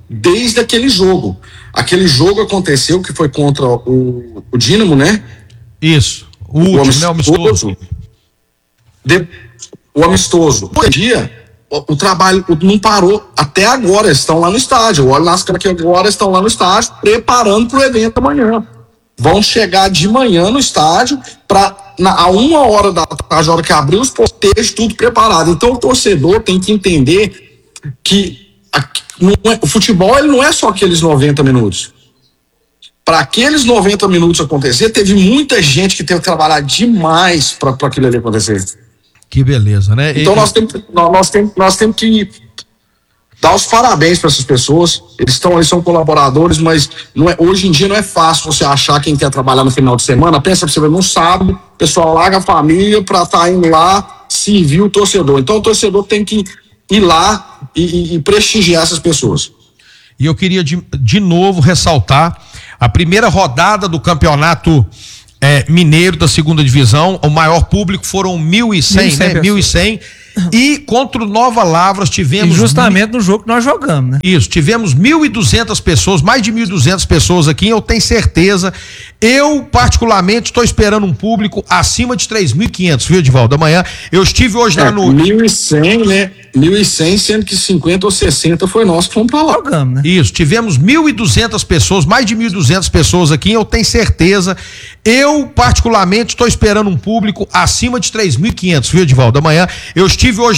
desde aquele jogo. Aquele jogo aconteceu que foi contra o, o Dínamo, né? Isso. O, o último, amistoso. né? O amistoso. De, o amistoso. Hoje em dia, o, o trabalho não parou até agora. Eles estão lá no estádio. Olha nas caras que agora estão lá no estádio, preparando para o evento amanhã. Vão chegar de manhã no estádio para a uma hora da tarde, a hora que abrir os porteiros, tudo preparado. Então o torcedor tem que entender que a, não é, o futebol ele não é só aqueles noventa minutos. Para aqueles noventa minutos acontecer, teve muita gente que teve que trabalhar demais para aquilo ali acontecer. Que beleza, né? Então e, nós temos, nós, temos, nós temos que dar os parabéns para essas pessoas. Eles estão ali, são colaboradores, mas não é, hoje em dia não é fácil você achar quem quer trabalhar no final de semana. Pensa pra você ver, no sábado, o pessoal larga a família para estar tá indo lá servir o torcedor. Então o torcedor tem que ir lá e, e, e prestigiar essas pessoas. E eu queria de, de novo ressaltar a primeira rodada do campeonato é, mineiro da segunda divisão. O maior público foram mil e cem, né? mil e cem. E contra o Nova Lavras tivemos... E justamente no jogo que nós jogamos, né? Isso, tivemos mil e duzentas pessoas, mais de mil e duzentas pessoas aqui, eu tenho certeza. Eu, particularmente, estou esperando um público acima de três mil e quinhentos, viu, Edivaldo? Amanhã, eu estive hoje lá é, no... mil e cem, né? mil e cem, sendo que cinquenta ou sessenta foi nós que fomos pra lá. Jogamos, né? Isso, tivemos mil e duzentas pessoas, mais de mil e duzentas pessoas aqui, eu tenho certeza. Eu, particularmente, estou esperando um público acima de três mil e quinhentos, viu, Edivaldo? Amanhã, eu estive hoje